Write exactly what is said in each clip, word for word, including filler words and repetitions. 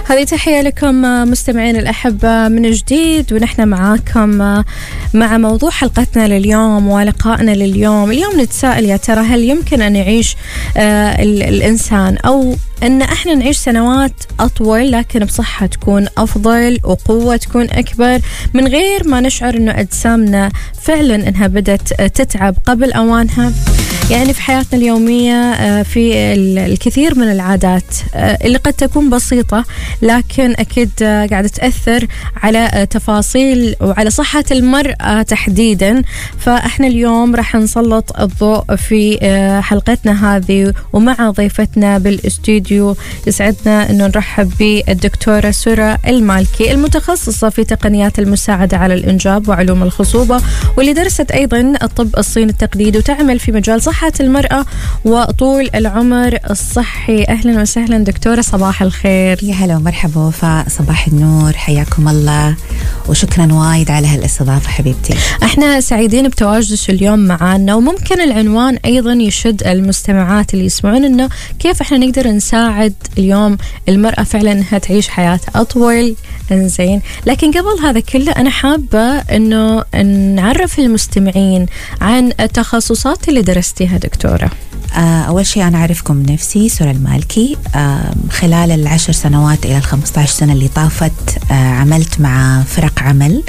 هذه تحية لكم مستمعين الأحبة من جديد، ونحن معاكم مع موضوع حلقتنا لليوم ولقائنا لليوم. اليوم نتساءل يا ترى هل يمكن أن يعيش آه الإنسان أو أن احنا نعيش سنوات أطول لكن بصحة تكون أفضل وقوة تكون أكبر من غير ما نشعر أنه أجسامنا فعلا أنها بدأت تتعب قبل أوانها؟ يعني في حياتنا اليومية في الكثير من العادات اللي قد تكون بسيطة لكن أكيد قاعدة تأثر على تفاصيل وعلى صحة المرأة تحديدا. فإحنا اليوم راح نسلط الضوء في حلقتنا هذه ومع ضيفتنا بالاستوديو. يسعدنا أنه نرحب بالدكتورة سورة المالكي المتخصصة في تقنيات المساعدة على الإنجاب وعلوم الخصوبة، واللي درست أيضا الطب الصيني التقليدي وتعمل في مجال صحة المرأة وطول العمر الصحي. أهلا وسهلا دكتورة، صباح الخير. يا هلا ومرحبا وفاء، صباح النور، حياكم الله وشكرا وايد على هالاستضافة حبيبتي. احنا سعيدين بتواجدك اليوم معنا، وممكن العنوان أيضا يشد المستمعات اللي يسمعون إنه كيف احنا نقدر نساعد اليوم المرأة فعلا إنها تعيش حياة أطول. انزين، لكن قبل هذا كله أنا حابة إنه نعرف المستمعين عن التخصصات اللي درستيها دكتورة. أول شيء أنا أعرفكم نفسي سورة المالكي. خلال العشر سنوات إلى الخمسة عشر سنة اللي طافت عملت مع فرق عمل.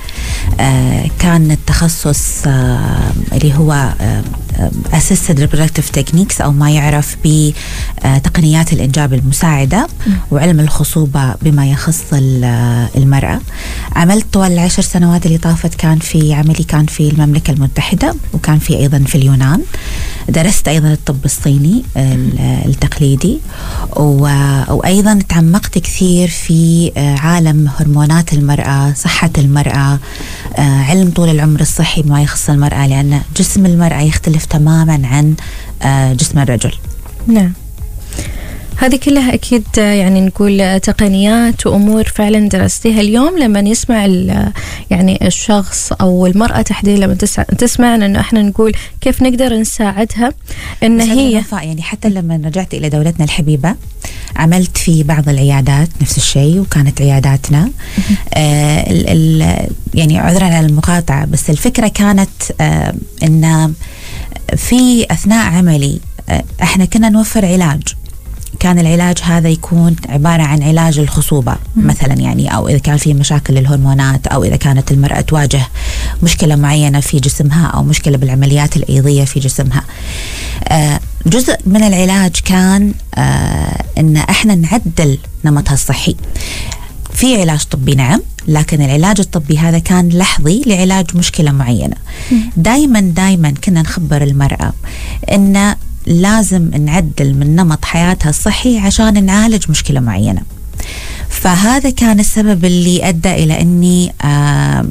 كان التخصص اللي هو Assisted Reproductive Techniques أو ما يعرف بتقنيات الإنجاب المساعدة وعلم الخصوبة بما يخص المرأة. عملت طوال العشر سنوات اللي طافت كان في عملي كان في المملكة المتحدة وكان في أيضا في اليونان. درست أيضا الطب الصيني التقليدي وأيضا تعمقت كثير في عالم هرمونات المرأة، صحة المرأة، علم طول العمر الصحي بما يخص المرأة، لأن جسم المرأة يختلف تماما عن جسم الرجل. نعم، هذه كلها أكيد يعني نقول تقنيات وأمور فعلا درستيها. اليوم لما يسمع يعني الشخص أو المرأة تحديدا لما تسمع أنه إحنا نقول كيف نقدر نساعدها إن هي يعني حتى لما رجعت إلى دولتنا الحبيبة عملت في بعض العيادات نفس الشيء، وكانت عياداتنا آه ال ال يعني عذرا على المقاطعة، بس الفكرة كانت آه إن في أثناء عملي آه إحنا كنا نوفر علاج. كان العلاج هذا يكون عبارة عن علاج الخصوبة مثلا، يعني أو إذا كان في مشاكل الهرمونات أو إذا كانت المرأة تواجه مشكلة معينة في جسمها أو مشكلة بالعمليات الأيضية في جسمها. آه جزء من العلاج كان آه إن إحنا نعدل نمطها الصحي. في علاج طبي نعم، لكن العلاج الطبي هذا كان لحظي لعلاج مشكلة معينة. دايما دايما كنا نخبر المرأة إن لازم نعدل من نمط حياتها الصحي عشان نعالج مشكلة معينة. فهذا كان السبب اللي أدى إلى أني آآ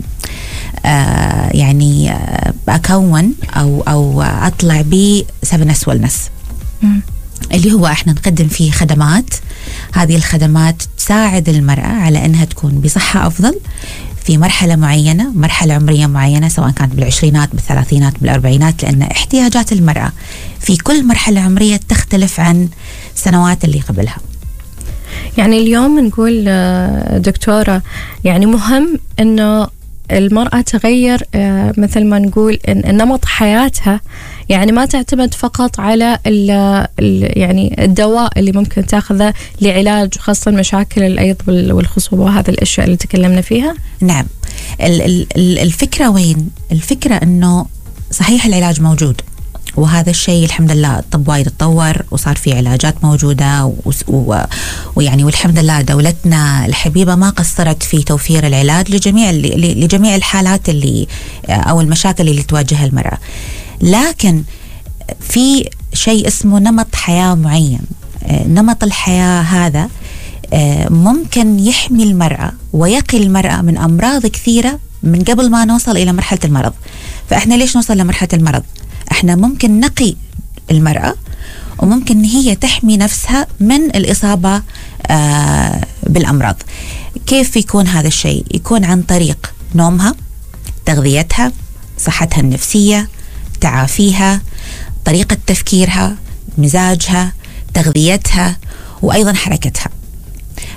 آآ يعني آآ أكون أو, أو أطلع ب سفن إس Wellness اللي هو إحنا نقدم فيه خدمات. هذه الخدمات تساعد المرأة على أنها تكون بصحة أفضل في مرحلة معينة، مرحلة عمرية معينة، سواء كانت بالعشرينات بالثلاثينات بالأربعينات، لأن احتياجات المرأة في كل مرحلة عمرية تختلف عن سنوات اللي قبلها. يعني اليوم نقول دكتورة يعني مهم أنه المرأة تغير مثل ما نقول نمط حياتها، يعني ما تعتمد فقط على ال ال يعني الدواء اللي ممكن تاخذه لعلاج خاصة مشاكل الأيض والخصوبة وهذه الأشياء اللي تكلمنا فيها. نعم، ال ال الفكرة وين؟ الفكرة أنه صحيح العلاج موجود، وهذا الشيء الحمد لله الطب وايد تطور وصار في علاجات موجودة، ويعني والحمد لله دولتنا الحبيبة ما قصرت في توفير العلاج لجميع لجميع الحالات اللي أو المشاكل اللي تواجهها المرأة. لكن في شيء اسمه نمط حياة معين. نمط الحياة هذا ممكن يحمي المرأة ويقي المرأة من أمراض كثيرة من قبل ما نوصل إلى مرحلة المرض. فإحنا ليش نوصل لمرحلة المرض؟ إحنا ممكن نقي المرأة وممكن هي تحمي نفسها من الإصابة آه بالأمراض. كيف يكون هذا الشيء؟ يكون عن طريق نومها، تغذيتها، صحتها النفسية، تعافيها، طريقة تفكيرها، مزاجها، تغذيتها، وأيضا حركتها.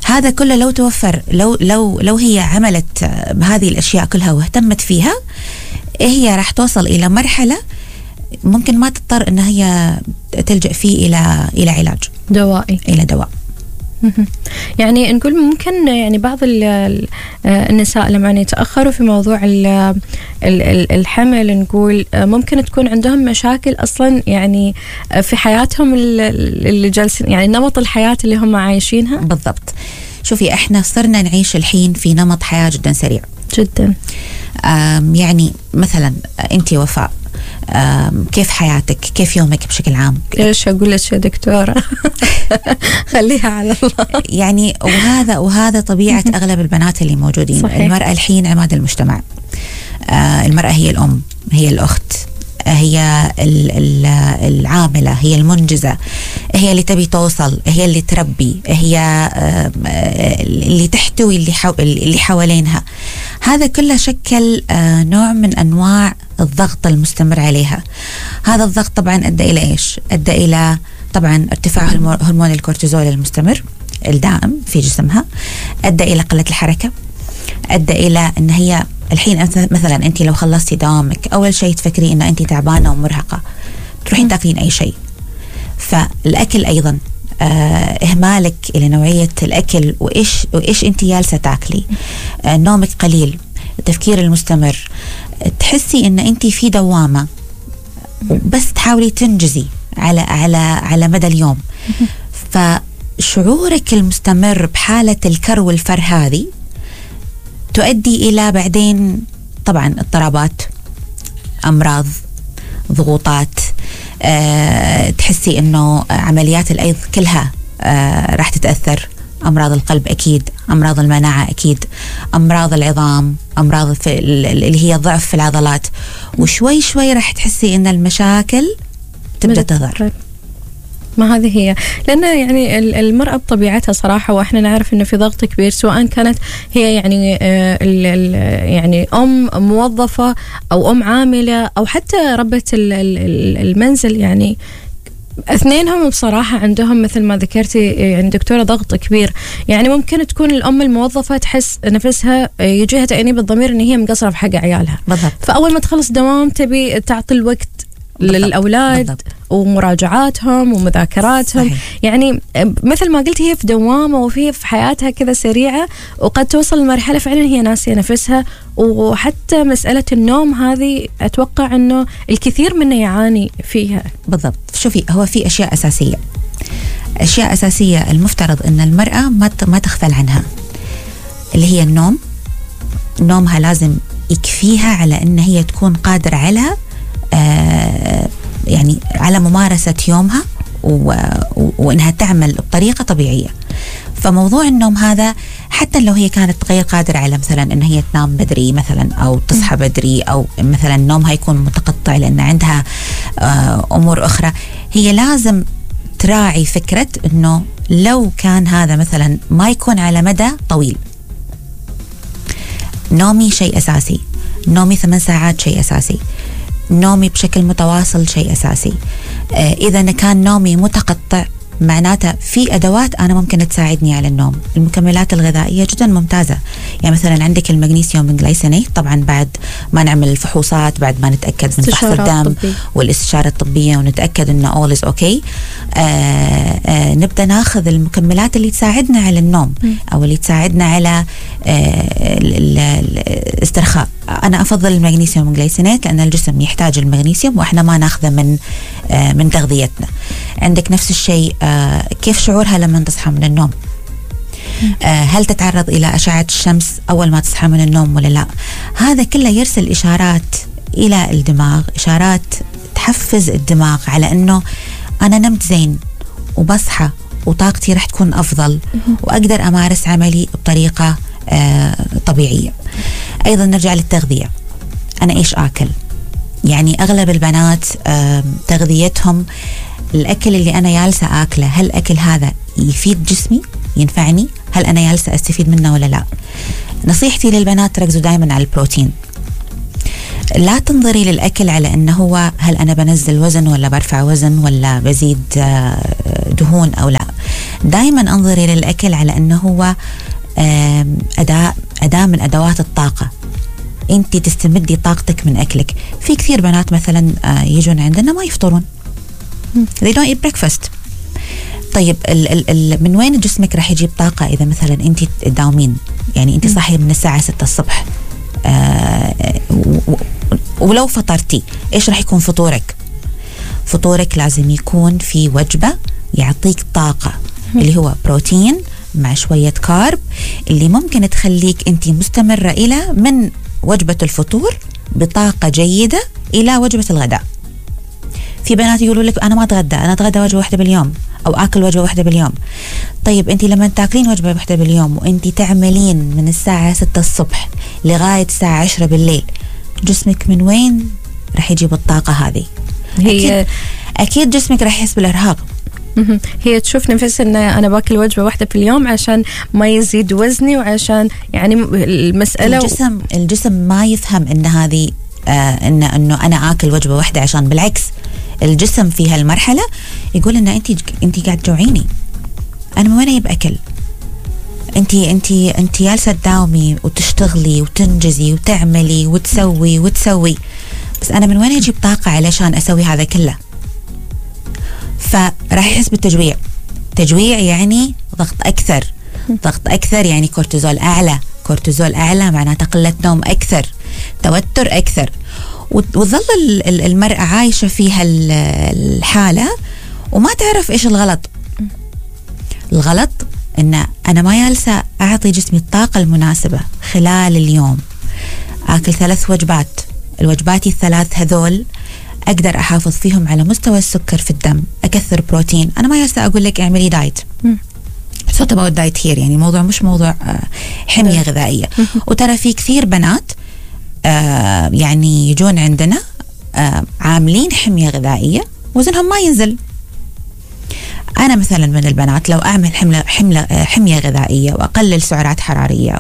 هذا كله لو توفر، لو لو لو هي عملت بهذه الأشياء كلها واهتمت فيها، هي راح توصل إلى مرحلة ممكن ما تضطر إن هي تلجأ فيه إلى إلى علاج دوائي، إلى دواء. يعني نقول ممكن يعني بعض النساء لما يتأخروا في موضوع الحمل، نقول ممكن تكون عندهم مشاكل أصلا يعني في حياتهم اللي جالسين، يعني نمط الحياة اللي هم عايشينها. بالضبط. شوفي احنا صرنا نعيش الحين في نمط حياة جدا سريع جدا. يعني مثلا انت وفاء، كيف حياتك؟ كيف يومك بشكل عام؟ ايش اقول لك يا دكتورة؟ خليها على الله. يعني وهذا وهذا طبيعة اغلب البنات اللي موجودين. صحيح. المرأة الحين عماد المجتمع. المرأة هي الام، هي الاخت، هي العاملة، هي المنجزة، هي اللي تبي توصل، هي اللي تربي، هي اللي تحتوي اللي اللي حوالينها. هذا كله شكل نوع من أنواع الضغط المستمر عليها. هذا الضغط طبعا أدى إلى إيش؟ أدى إلى طبعا ارتفاع هرمون الكورتيزول المستمر الدائم في جسمها، أدى إلى قلة الحركة، أدى إلى أن هي الحين مثلا أنت لو خلصتي دوامك أول شيء تفكري أن أنت تعبانة ومرهقة، تروحين تاكلين أي شيء. فالأكل أيضا آه إهمالك إلى نوعية الأكل وإيش وإيش أنت جالسة تاكلي، آه نومك قليل، التفكير المستمر، تحسي أن أنت في دوامة بس تحاولي تنجزي على على على مدى اليوم. فشعورك المستمر بحالة الكر والفر هذه تؤدي إلى بعدين طبعا اضطرابات، أمراض، ضغوطات، أه، تحسي أنه عمليات الأيض كلها أه، راح تتأثر، أمراض القلب أكيد، أمراض المناعة أكيد، أمراض العظام، أمراض في اللي هي ضعف في العضلات، وشوي شوي راح تحسي أن المشاكل تبدأ تظهر. ما هذه هي، لأن يعني المرأة بطبيعتها صراحة، وإحنا نعرف إنه في ضغط كبير، سواء كانت هي يعني يعني أم موظفة أو أم عاملة أو حتى ربة المنزل، يعني اثنينهم بصراحة عندهم مثل ما ذكرتي يعني دكتورة ضغط كبير. يعني ممكن تكون الأم الموظفة تحس نفسها يجيها تأنيب الضمير إن هي مقصرة في حق عيالها، بالضبط. فأول ما تخلص دوام تبي تعطي الوقت بالضبط. للأولاد بالضبط. ومراجعاتهم ومذاكراتهم. صحيح. يعني مثل ما قلت هي في دوامة وفي في حياتها كذا سريعة، وقد توصل لمرحلة فعلا هي ناسية نفسها. وحتى مسألة النوم هذه أتوقع أنه الكثير منا يعاني فيها. بالضبط. شوفي، هو في أشياء أساسية أشياء أساسية المفترض أن المرأة ما ما تغفل عنها، اللي هي النوم. نومها لازم يكفيها على أن هي تكون قادرة على آه يعني على ممارسة يومها و... وإنها تعمل بطريقة طبيعية. فموضوع النوم هذا حتى لو هي كانت غير قادرة على مثلا إن هي تنام بدري مثلا أو تصحى بدري، أو مثلا نومها يكون متقطع لأن عندها آه أمور أخرى، هي لازم تراعي فكرة إنه لو كان هذا مثلا ما يكون على مدى طويل. نومي شيء أساسي، نومي ثمان ساعات شيء أساسي، نومي بشكل متواصل شيء أساسي. آه إذا كان نومي متقطع معناته في أدوات أنا ممكن تساعدني على النوم. المكملات الغذائية جدا ممتازة، يعني مثلا عندك المغنيسيوم جلايسينيت، طبعا بعد ما نعمل الفحوصات، بعد ما نتأكد من فحص الدم والاستشارة الطبية ونتأكد أنه all is okay، آه آه نبدأ ناخذ المكملات اللي تساعدنا على النوم م. أو اللي تساعدنا على آه الاسترخاء. أنا أفضل المغنيسيوم جلايسينيت لأن الجسم يحتاج المغنيسيوم وإحنا ما ناخذه من آه من تغذيتنا. عندك نفس الشيء، آه كيف شعورها لما تصحى من النوم؟ آه هل تتعرض إلى أشعة الشمس أول ما تصحى من النوم ولا لا؟ هذا كله يرسل إشارات إلى الدماغ، إشارات تحفز الدماغ على أنه أنا نمت زين وبصحى وطاقتي رح تكون أفضل وأقدر أمارس عملي بطريقة آه طبيعية. أيضا نرجع للتغذية، أنا إيش آكل؟ يعني أغلب البنات آه تغذيتهم الأكل اللي أنا جالسة آكله، هل الأكل هذا يفيد جسمي؟ ينفعني؟ هل أنا جالسة أستفيد منه ولا لا؟ نصيحتي للبنات ركزوا دائما على البروتين. لا تنظري للأكل على أنه هو هل أنا بنزل وزن ولا برفع وزن ولا بزيد دهون أو لا. دائما انظري للأكل على أنه هو أداة أداة من أدوات الطاقة. أنت تستمدي طاقتك من أكلك. في كثير بنات مثلا يجون عندنا ما يفطرون، they don't eat breakfast. طيب ال ال ال من وين جسمك راح يجيب طاقة إذا مثلا أنت تداومين؟ يعني أنت صاحية من الساعة ستة الصبح، آه ولو فطرتي إيش راح يكون فطورك؟ فطورك لازم يكون في وجبة يعطيك طاقة، اللي هو بروتين مع شوية كارب، اللي ممكن تخليك أنت مستمرة إلى من وجبة الفطور بطاقة جيدة إلى وجبة الغداء. في بنات يقولوا لك أنا ما أتغدى، أنا أتغدى وجبة واحدة باليوم أو أكل وجبة واحدة باليوم. طيب أنت لما تاكلين وجبة واحدة باليوم وأنت تعملين من الساعة ستة الصبح لغاية الساعة عشرة بالليل، جسمك من وين رح يجيب الطاقة هذه؟ هي أكيد, أكيد جسمك رح يحس بالإرهاق. هي تشوف نفسها ان انا باكل وجبه واحده في اليوم عشان ما يزيد وزني، وعشان يعني المساله الجسم و... الجسم ما يفهم ان هذه آه ان انه انا اكل وجبه واحده، عشان بالعكس الجسم في هالمرحله يقول ان انت انت قاعد تجوعيني، انا من وين اجيب اكل؟ انت انت انت جالسه تداومي وتشتغلي وتنجزي وتعملي وتسوي وتسوي، بس انا من وين اجيب طاقه علشان اسوي هذا كله؟ فراح يحس بالتجويع. تجويع يعني ضغط أكثر، ضغط أكثر يعني كورتيزول أعلى، كورتيزول أعلى معناته قلة نوم أكثر، توتر أكثر، وتظل المرأة عايشة في هالحالة وما تعرف إيش الغلط. الغلط إن أنا ما جالسة أعطي جسمي الطاقة المناسبة خلال اليوم. آكل ثلاث وجبات، الوجبات الثلاث هذول أقدر أحافظ فيهم على مستوى السكر في الدم، أكثر بروتين. أنا ما يستطيع أقول لك اعملي دايت، صوت about diet here، يعني موضوع مش موضوع حمية غذائية. وترى في كثير بنات يعني يجون عندنا عاملين حمية غذائية وزنهم ما ينزل. أنا مثلا من البنات لو أعمل حملة حملة حمية غذائية وأقلل سعرات حرارية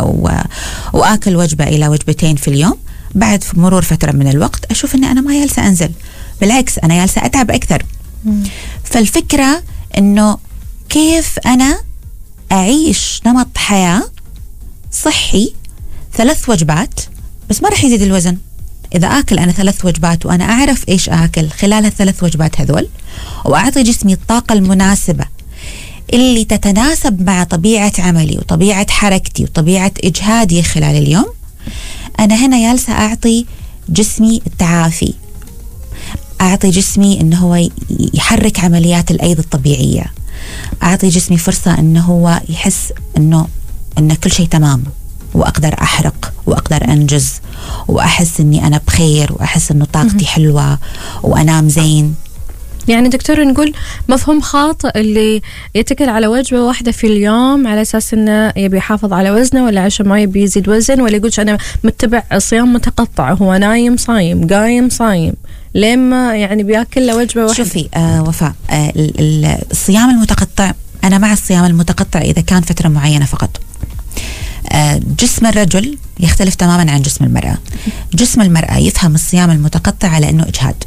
وأكل وجبة إلى وجبتين في اليوم، بعد مرور فترة من الوقت أشوف أني أنا ما جالسة أنزل، بالعكس أنا جالسة أتعب أكثر. مم. فالفكرة أنه كيف أنا أعيش نمط حياة صحي، ثلاث وجبات بس ما رح يزيد الوزن. إذا أكل أنا ثلاث وجبات وأنا أعرف إيش أكل خلال الثلاث وجبات هذول، وأعطي جسمي الطاقة المناسبة اللي تتناسب مع طبيعة عملي وطبيعة حركتي وطبيعة إجهادي خلال اليوم، أنا هنا جالسة أعطي جسمي التعافي، أعطي جسمي إنه هو يحرك عمليات الأيض الطبيعية، أعطي جسمي فرصة إنه هو يحس إنه إن كل شيء تمام، وأقدر أحرق وأقدر أنجز وأحس إني أنا بخير وأحس إنه طاقتي حلوة وأنام زين. يعني دكتور نقول مفهوم خاطئ اللي يتكل على وجبة واحدة في اليوم على أساس أنه يبي يحافظ على وزنه، ولا عشان ما يبي يزيد وزن، ولا يقولش أنا متبع صيام متقطع، هو نايم صايم قايم صايم، لما يعني بياكل له وجبة واحدة. شوفي آه وفاء، آه الصيام المتقطع أنا مع الصيام المتقطع إذا كان فترة معينة فقط. آه جسم الرجل يختلف تماما عن جسم المرأة. جسم المرأة يفهم الصيام المتقطع على أنه إجهاد.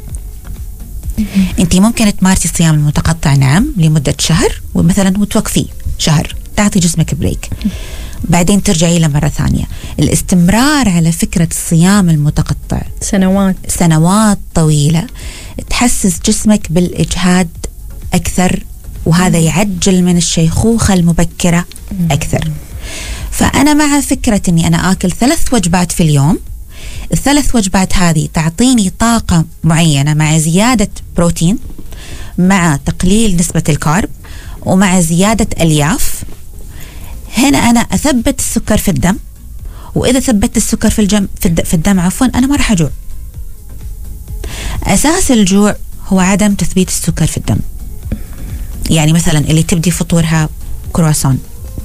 انت ممكن تمارسي الصيام المتقطع نعم لمدة شهر ومثلا وتوقفي شهر، تعطي جسمك بريك، بعدين ترجعي له مرة ثانية. الاستمرار على فكرة الصيام المتقطع سنوات سنوات طويلة تحسس جسمك بالإجهاد أكثر، وهذا يعجل من الشيخوخة المبكرة أكثر. فأنا مع فكرة أني أنا آكل ثلاث وجبات في اليوم، الثلاث وجبات هذه تعطيني طاقة معينة مع زيادة بروتين، مع تقليل نسبة الكارب، ومع زيادة ألياف. هنا أنا أثبت السكر في الدم، وإذا ثبت السكر في الجم في الدم عفوا أنا ما راح أجوع. أساس الجوع هو عدم تثبيت السكر في الدم. يعني مثلا اللي تبدي فطورها كرواسون،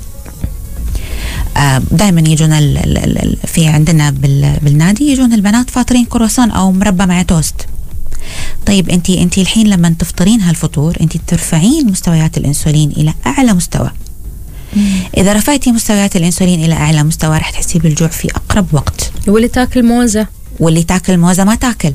دائما يجون في عندنا بالنادي يجون البنات فاطرين كرواسون او مربى مع توست. طيب انت انت الحين لما تفطرين هالفطور انت ترفعين مستويات الانسولين الى اعلى مستوى. اذا رفعتي مستويات الانسولين الى اعلى مستوى راح تحسي بالجوع في اقرب وقت. واللي تاكل موزه واللي تاكل موزه ما تاكل،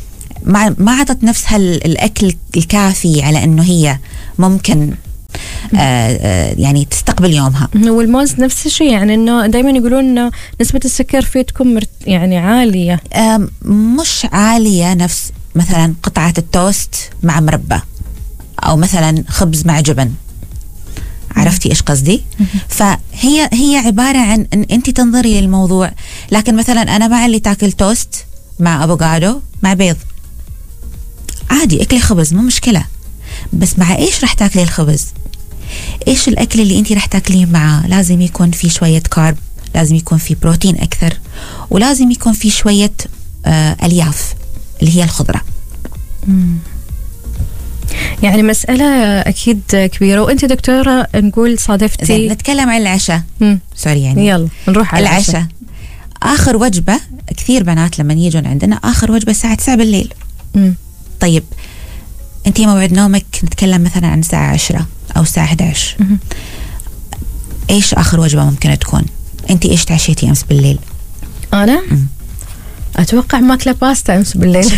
ما ما عطت نفسها الاكل الكافي على انه هي ممكن آه يعني تستقبل يومها. والموز نفس الشيء، يعني انه دائما يقولون انه نسبة السكر فيه تكون يعني عالية. آه مش عالية نفس مثلا قطعة التوست مع مربى، او مثلا خبز مع جبن. عرفتي ايش قصدي؟ فهي هي عبارة عن ان انت تنظري للموضوع. لكن مثلا انا مع اللي تاكل توست مع افوكادو مع بيض، عادي اكلي خبز مو مشكلة، بس مع ايش راح تاكلي الخبز؟ ايش الاكل اللي انت راح تاكليه معاه؟ لازم يكون في شوية كارب، لازم يكون في بروتين اكثر، ولازم يكون في شوية آه الياف اللي هي الخضرة. مم. يعني مسألة أكيد كبيرة. وأنت دكتورة نقول صادفتي، نتكلم عن العشاء. سوري يعني يلا نروح على العشاء. العشاء آخر وجبة، كثير بنات لما يجون عندنا آخر وجبة الساعة تسعة بالليل. مم. طيب أنت موعد نومك نتكلم مثلا عن الساعة عشرة أو الساعة إحدى عشر. مم. إيش آخر وجبة ممكن تكون؟ أنت إيش تعشيتي أمس بالليل؟ أنا؟ مم. أتوقع ماكلة باستا أمس بالليل.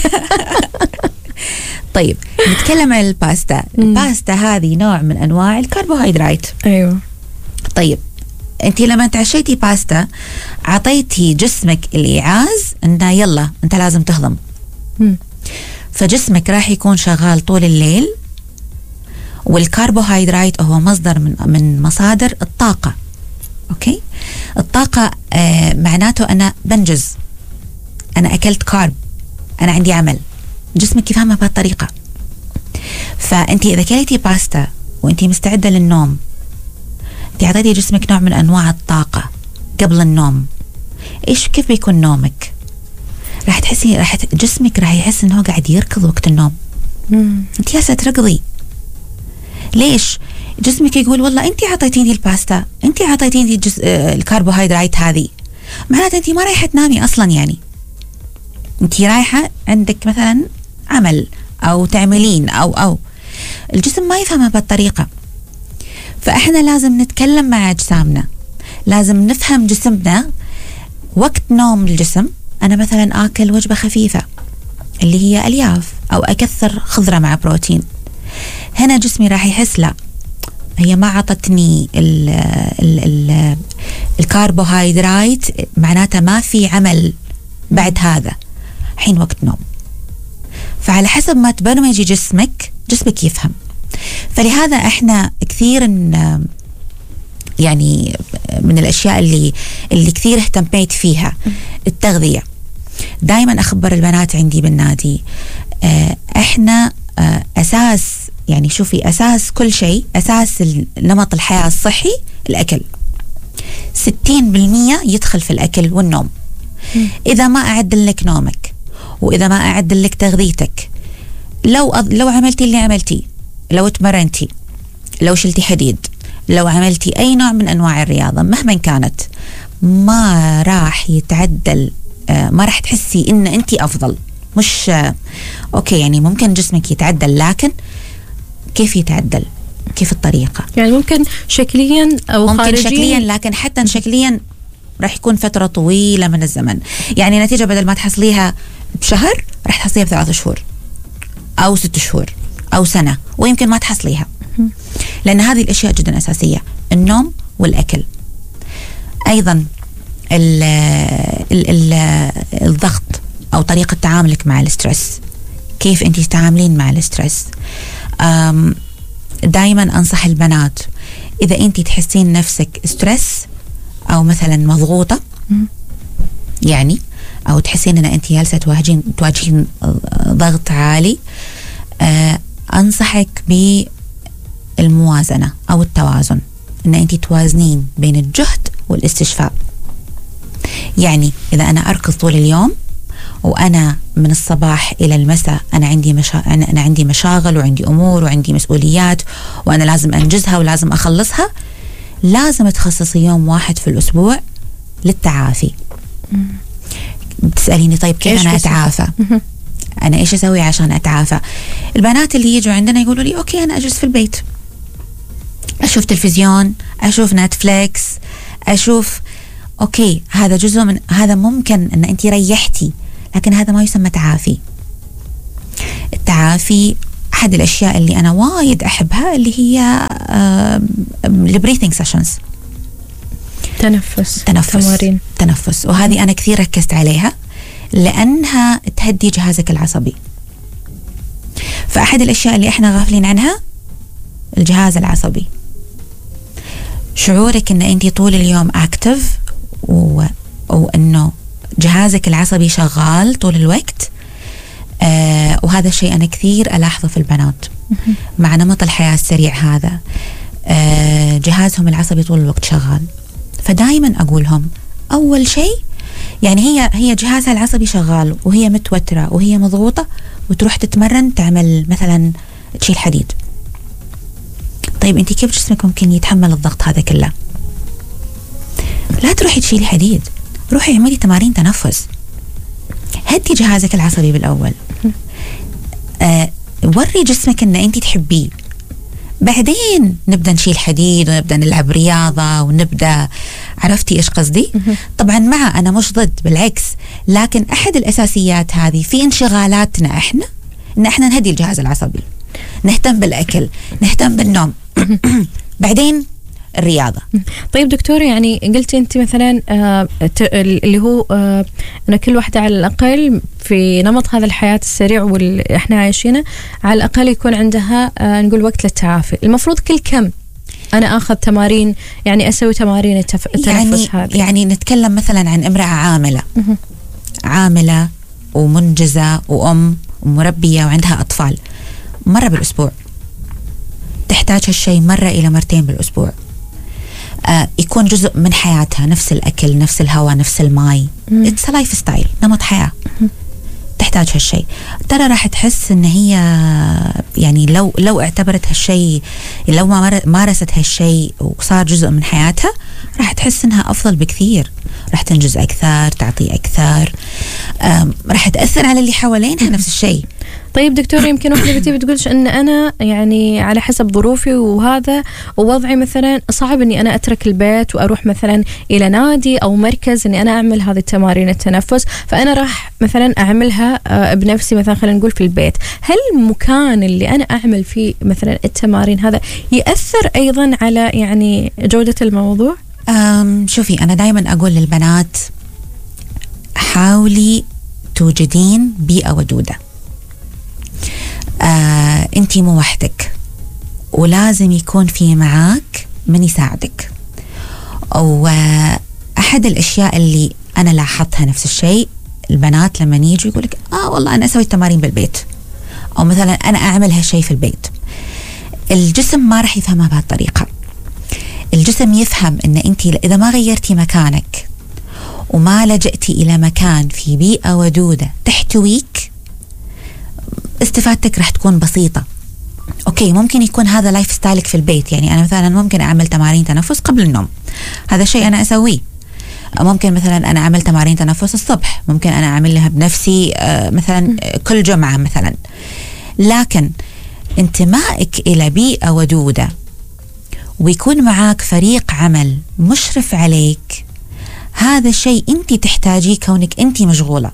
طيب نتكلم عن الباستا. الباستا هذه نوع من أنواع الكربوهيدرات. أيوة. طيب أنت لما تعشيتي باستا عطيتي جسمك الإيعاز أنه يلا أنت لازم تهضم. مم. فجسمك راح يكون شغال طول الليل، والكربوهيدرات هو مصدر من من مصادر الطاقة. أوكي؟ الطاقة آه معناته أنا بنجز، أنا أكلت كارب، أنا عندي عمل. جسمك يفهمها بهالطريقة. فأنت إذا كلتي باستا وأنت مستعدة للنوم، أنت عطيتي جسمك نوع من أنواع الطاقة قبل النوم. إيش كيف بيكون نومك؟ راح تحسي راح جسمك راح يحس إنه قاعد يركض وقت النوم. مم. أنت يا تركضي. ليش؟ جسمك يقول والله أنت عطيتيني الباستا، أنت عطيتيني الجز... آه الكربوهيدرات هذه، معناته أنت ما رايحة تنامي أصلا. يعني أنت رايحة عندك مثلا عمل أو تعملين أو أو الجسم ما يفهمها بالطريقة. فإحنا لازم نتكلم مع أجسامنا، لازم نفهم جسمنا. وقت نوم الجسم أنا مثلا آكل وجبة خفيفة اللي هي ألياف، أو أكثر خضرة مع بروتين. هنا جسمي راح يحس لا، هي ما عطتني ال ال ال الكربوهيدرات، معناتها ما في عمل بعد هذا، حين وقت نوم. فعلى حسب ما تبرمجي جسمك، جسمك يفهم. فلهذا احنا كثير يعني من الاشياء اللي اللي كثير اهتميت فيها التغذية. دائما اخبر البنات عندي بالنادي، احنا اساس، يعني شوفي اساس كل شيء، اساس نمط الحياة الصحي الاكل. ستين بالمية يدخل في الاكل والنوم. اذا ما اعدل لك نومك، واذا ما اعدل لك تغذيتك، لو أض... لو عملتي اللي عملتي، لو تمرنتي، لو شلتي حديد، لو عملتي اي نوع من انواع الرياضة مهما كانت، ما راح يتعدل. آه ما راح تحسي ان انت افضل. مش آه اوكي يعني ممكن جسمك يتعدل، لكن كيف يتعدل؟ كيف الطريقة؟ يعني ممكن شكليا او ممكن خارجيا، شكليا، لكن حتى شكليا راح يكون فترة طويلة من الزمن. يعني نتيجة بدل ما تحصليها بشهر راح تحصليها بثلاث شهور أو ست شهور أو سنة، ويمكن ما تحصليها. لأن هذه الأشياء جدا أساسية، النوم والأكل. أيضا ال ال ال الضغط أو طريقة تعاملك مع الاسترس، كيف أنت تتعاملين مع الاسترس. دائما أنصح البنات إذا أنت تحسين نفسك استرس أو مثلا مضغوطة، يعني أو تحسين أن أنت جالسة تواجهين تواجهين ضغط عالي، آه أنصحك بالموازنة أو التوازن، أن أنت توازنين بين الجهد والاستشفاء. يعني إذا أنا أركض طول اليوم وأنا من الصباح إلى المساء أنا عندي مشا... أنا عندي مشاغل وعندي أمور وعندي مسؤوليات وأنا لازم أنجزها ولازم أخلصها، لازم تخصصي يوم واحد في الأسبوع للتعافي. بتسأليني طيب كيف أنا أتعافى؟ أنا إيش أسوي عشان أتعافى؟ البنات اللي يجوا عندنا يقولوا لي أوكي أنا أجلس في البيت، أشوف تلفزيون، أشوف نتفليكس، أشوف. أوكي هذا جزء من هذا، ممكن أن أنت ريحتي، لكن هذا ما يسمى تعافي. التعافي أحد الأشياء اللي أنا وايد أحبها اللي هي البريثنج سيشنز، تنفس تنفس تمارين تنفس. وهذه أنا كثير ركزت عليها لأنها تهدي جهازك العصبي. فأحد الأشياء اللي إحنا غافلين عنها الجهاز العصبي. شعورك إن أنت طول اليوم أكتف و... وإنه جهازك العصبي شغال طول الوقت. آه وهذا الشيء أنا كثير ألاحظه في البنات مع نمط الحياة السريع هذا. آه جهازهم العصبي طول الوقت شغال. فدايما أقولهم أول شيء يعني هي هي جهازها العصبي شغال وهي متوترة وهي مضغوطة وتروح تتمرن تعمل مثلا تشيل حديد. طيب أنت كيف جسمك ممكن يتحمل الضغط هذا كله؟ لا تروحي تشيلي حديد، روحي اعملي تمارين تنفس، هدي جهازك العصبي بالأول. آه وري جسمك أن أنت تحبيه، بعدين نبدأ نشيل حديد ونبدأ نلعب رياضة ونبدأ. عرفتي إيش قصدي؟ طبعا مع أنا مش ضد، بالعكس، لكن أحد الأساسيات هذه في انشغالاتنا إحنا إن إحنا نهدي الجهاز العصبي، نهتم بالأكل، نهتم بالنوم بعدين الرياضة. طيب دكتورة، يعني قلتي أنت مثلا آه اللي هو آه أن كل واحدة على الأقل في نمط هذا الحياة السريع واللي إحنا عايشينه على الأقل يكون عندها آه نقول وقت للتعافي. المفروض كل كم أنا أخذ تمارين، يعني أسوي تمارين التف... التنفس يعني هذه؟ يعني نتكلم مثلا عن امرأة عاملة عاملة ومنجزة وأم ومربية وعندها أطفال، مرة بالأسبوع تحتاج هالشيء، مرة إلى مرتين بالأسبوع. آه يكون جزء من حياتها، نفس الأكل، نفس الهواء، نفس الماي. It's a لايف ستايل، نمط حياة. تحتاج هالشيء. ترى راح تحس إن هي يعني لو لو اعتبرت هالشيء، لو ما مارست هالشيء وصار جزء من حياتها، راح تحس إنها أفضل بكثير، راح تنجز أكثر، تعطي أكثر، راح تأثر على اللي حوالينها نفس الشيء. طيب دكتور، يمكن واحدة بتي بتقولش ان انا يعني على حسب ظروفي وهذا ووضعي مثلا صعب اني انا اترك البيت واروح مثلا الى نادي او مركز اني انا اعمل هذه التمارين التنفس، فانا راح مثلا اعملها بنفسي مثلا خلينا نقول في البيت. هل المكان اللي انا اعمل فيه مثلا التمارين هذا يأثر ايضا على يعني جودة الموضوع؟ أم شوفي، انا دائما اقول للبنات حاولي توجدين بيئة ودودة. آه، أنتي مو وحدك ولازم يكون في معاك من يساعدك. وأحد الأشياء اللي أنا لاحظتها نفس الشيء، البنات لما يجوا يقولك آه والله أنا أسوي التمارين بالبيت، أو مثلا أنا أعمل هالشيء في البيت. الجسم ما رح يفهمها بهالطريقة. الجسم يفهم أن أنتي إذا ما غيرتي مكانك وما لجأتي إلى مكان في بيئة ودودة تحتويك، استفادتك رح تكون بسيطة. أوكي، ممكن يكون هذا لايف ستايلك في البيت، يعني أنا مثلا ممكن أعمل تمارين تنفس قبل النوم، هذا شيء أنا أسويه. ممكن مثلا أنا أعمل تمارين تنفس الصبح، ممكن أنا أعملها بنفسي مثلا كل جمعة مثلا. لكن انتمائك إلى بيئة ودودة ويكون معاك فريق عمل مشرف عليك، هذا الشيء أنت تحتاجيه كونك أنت مشغولة.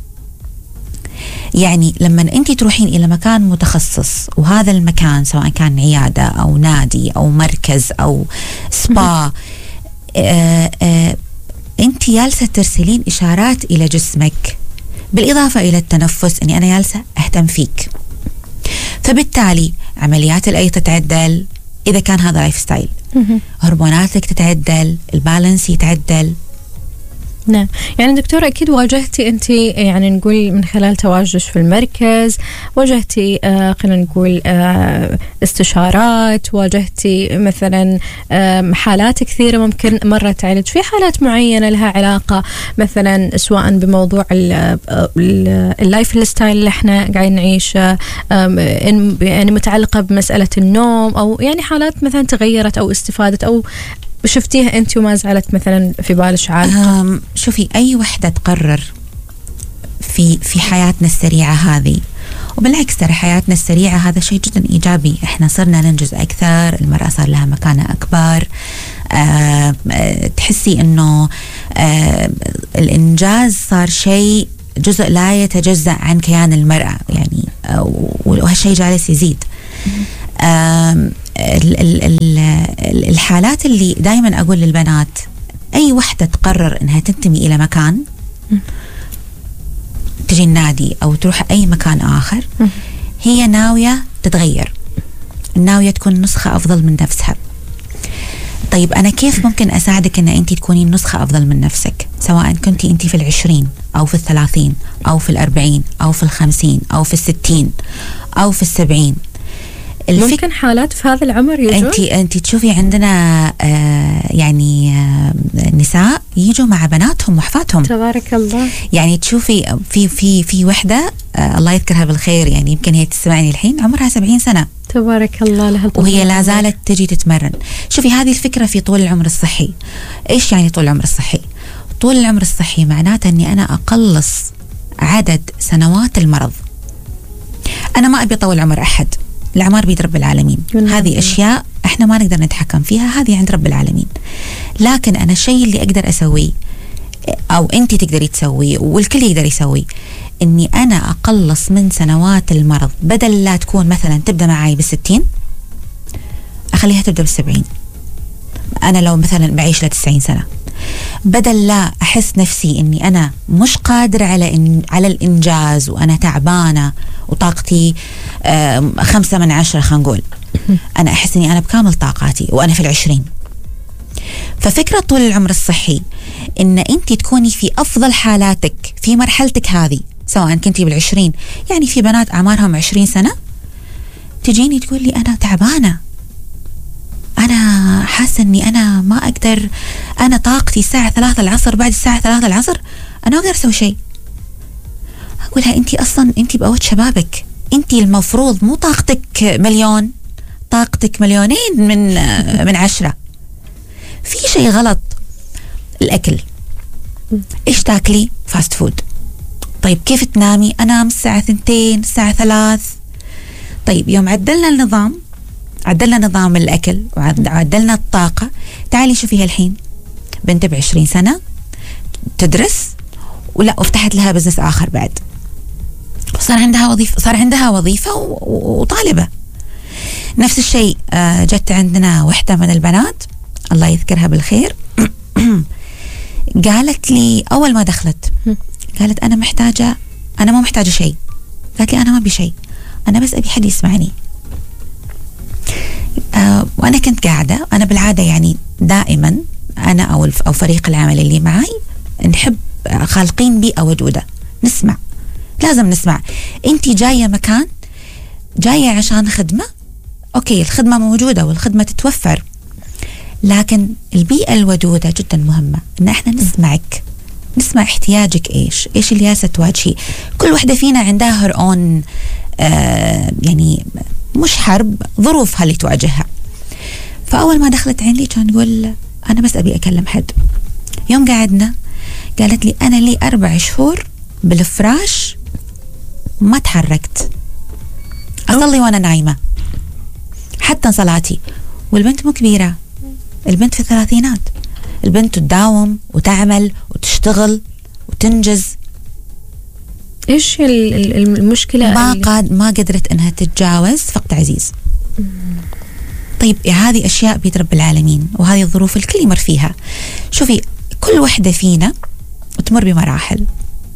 يعني لما أنت تروحين إلى مكان متخصص، وهذا المكان سواء كان عيادة أو نادي أو مركز أو سبا، آآ آآ أنت جالسة ترسلين إشارات إلى جسمك بالإضافة إلى التنفس أني أنا جالسة أهتم فيك. فبالتالي عمليات الأي تتعدل إذا كان هذا لايف ستايل، هرموناتك تتعدل، البالانس يتعدل. نعم. يعني دكتورة أكيد واجهتي أنت يعني نقول من خلال تواجدك في المركز، واجهتي آه خلينا نقول آه استشارات، واجهتي مثلا آه حالات كثيرة ممكن مرة تعالج في حالات معينة لها علاقة مثلا سواء بموضوع اللايف ستايل اللي احنا قاعدين نعيشه، يعني متعلقة بمسألة النوم، أو يعني حالات مثلا تغيرت أو استفادت أو شفتيها أنت وما زالت مثلا في بالك عالقة؟ شوفي، أي وحدة تقرر في في حياتنا السريعة هذه، وبالعكس ترى حياتنا السريعة هذا شيء جدا إيجابي، إحنا صرنا ننجز أكثر، المرأة صار لها مكانة أكبر. أه تحسي إنه أه الإنجاز صار شيء جزء لا يتجزأ عن كيان المرأة، يعني وهالشيء جالس يزيد. الحالات اللي دائما أقول للبنات، أي وحدة تقرر أنها تنتمي إلى مكان، تجي النادي أو تروح أي مكان آخر، هي ناوية تتغير، ناوية تكون نسخة أفضل من نفسها. طيب أنا كيف ممكن أساعدك أن أنت تكونين نسخة أفضل من نفسك، سواء كنتي أنت في العشرين أو في الثلاثين أو في الأربعين أو في الخمسين أو في الستين أو في السبعين. ممكن حالات في هذا العمر يجوا؟ أنت أنت تشوفي عندنا آه يعني آه نساء يجوا مع بناتهم وحفاتهم، تبارك الله. يعني تشوفي في في في وحدة آه الله يذكرها بالخير، يعني يمكن هي تسمعني الحين، عمرها سبعين سنة، تبارك الله لها، وهي لا زالت تجي تتمرن. شوفي هذه الفكرة في طول العمر الصحي. إيش يعني طول العمر الصحي؟ طول العمر الصحي معناته أني أنا أقلص عدد سنوات المرض. أنا ما أبي طول عمر أحد، الأعمار بيد رب العالمين، هذه أشياء إحنا ما نقدر نتحكم فيها، هذه عند رب العالمين. لكن أنا الشيء اللي أقدر أسويه أو أنت تقدري تسويه والكل يقدر يسويه، إني أنا أقلص من سنوات المرض. بدل لا تكون مثلا تبدأ معي بالستين، أخليها تبدأ بالسبعين. أنا لو مثلا بعيش لتسعين سنة، بدل لا أحس نفسي إني أنا مش قادر على إن على الإنجاز وأنا تعبانة وطاقتي خمسة من عشرة، خلينا نقول أنا أحس إني أنا بكامل طاقاتي وأنا في العشرين. ففكرة طول العمر الصحي إن أنت تكوني في أفضل حالاتك في مرحلتك هذه، سواء كنتي بالعشرين. يعني في بنات أعمارهم عشرين سنة تجيني تقول لي أنا تعبانة، أنا حاسة أني أنا ما أقدر، أنا طاقتي الساعة ثلاثة العصر، بعد الساعة ثلاثة العصر أنا ما أقدر أسوي شيء. أقولها أنت أصلا أنت بأوت شبابك، أنت المفروض مو طاقتك مليون، طاقتك مليونين من من عشرة. في شيء غلط. الأكل، إيش تاكلي؟ فاست فود. طيب كيف تنامي؟ أنام الساعة ثنتين، الساعة ثلاث. طيب يوم عدلنا النظام، عدلنا نظام الأكل وعدلنا الطاقة، تعالي شوفيها الحين، بنت بعشرين سنة تدرس ولا وفتحت لها بزنس آخر بعد، صار عندها وظيفة، صار عندها وظيفة وطالبة. نفس الشيء جت عندنا وحدة من البنات الله يذكرها بالخير قالت لي أول ما دخلت، قالت أنا محتاجة، أنا ما محتاجة شيء. قالت لي أنا ما أبي شيء، أنا بس أبي حد يسمعني. آه وأنا كنت قاعدة، أنا بالعادة يعني دائما أنا أو أو فريق العمل اللي معي نحب خالقين بيئة ودودة، نسمع، لازم نسمع. أنتي جاية مكان، جاية عشان خدمة، أوكي الخدمة موجودة والخدمة تتوفر، لكن البيئة الودودة جدا مهمة، إن إحنا نسمعك، نسمع احتياجك إيش، إيش اللي جالسة تواجهي. كل واحدة فينا عندها هر أون آه يعني مش حرب، ظروفها اللي تواجهها. فأول ما دخلت عندي كان تقول أنا بس أبي أكلم حد. يوم قعدنا قالت لي أنا لي أربع شهور بالفراش ما تحركت، أصلي وأنا نايمة حتى صلاتي. والبنت مو كبيرة، البنت في الثلاثينات، البنت تداوم وتعمل وتشتغل وتنجز. إيش المشكلة؟ ما قاد ما قدرت إنها تتجاوز فقد عزيز. مم. طيب هذه أشياء بيد رب العالمين، وهذه الظروف الكل يمر فيها. شوفي كل وحدة فينا تمر بمراحل،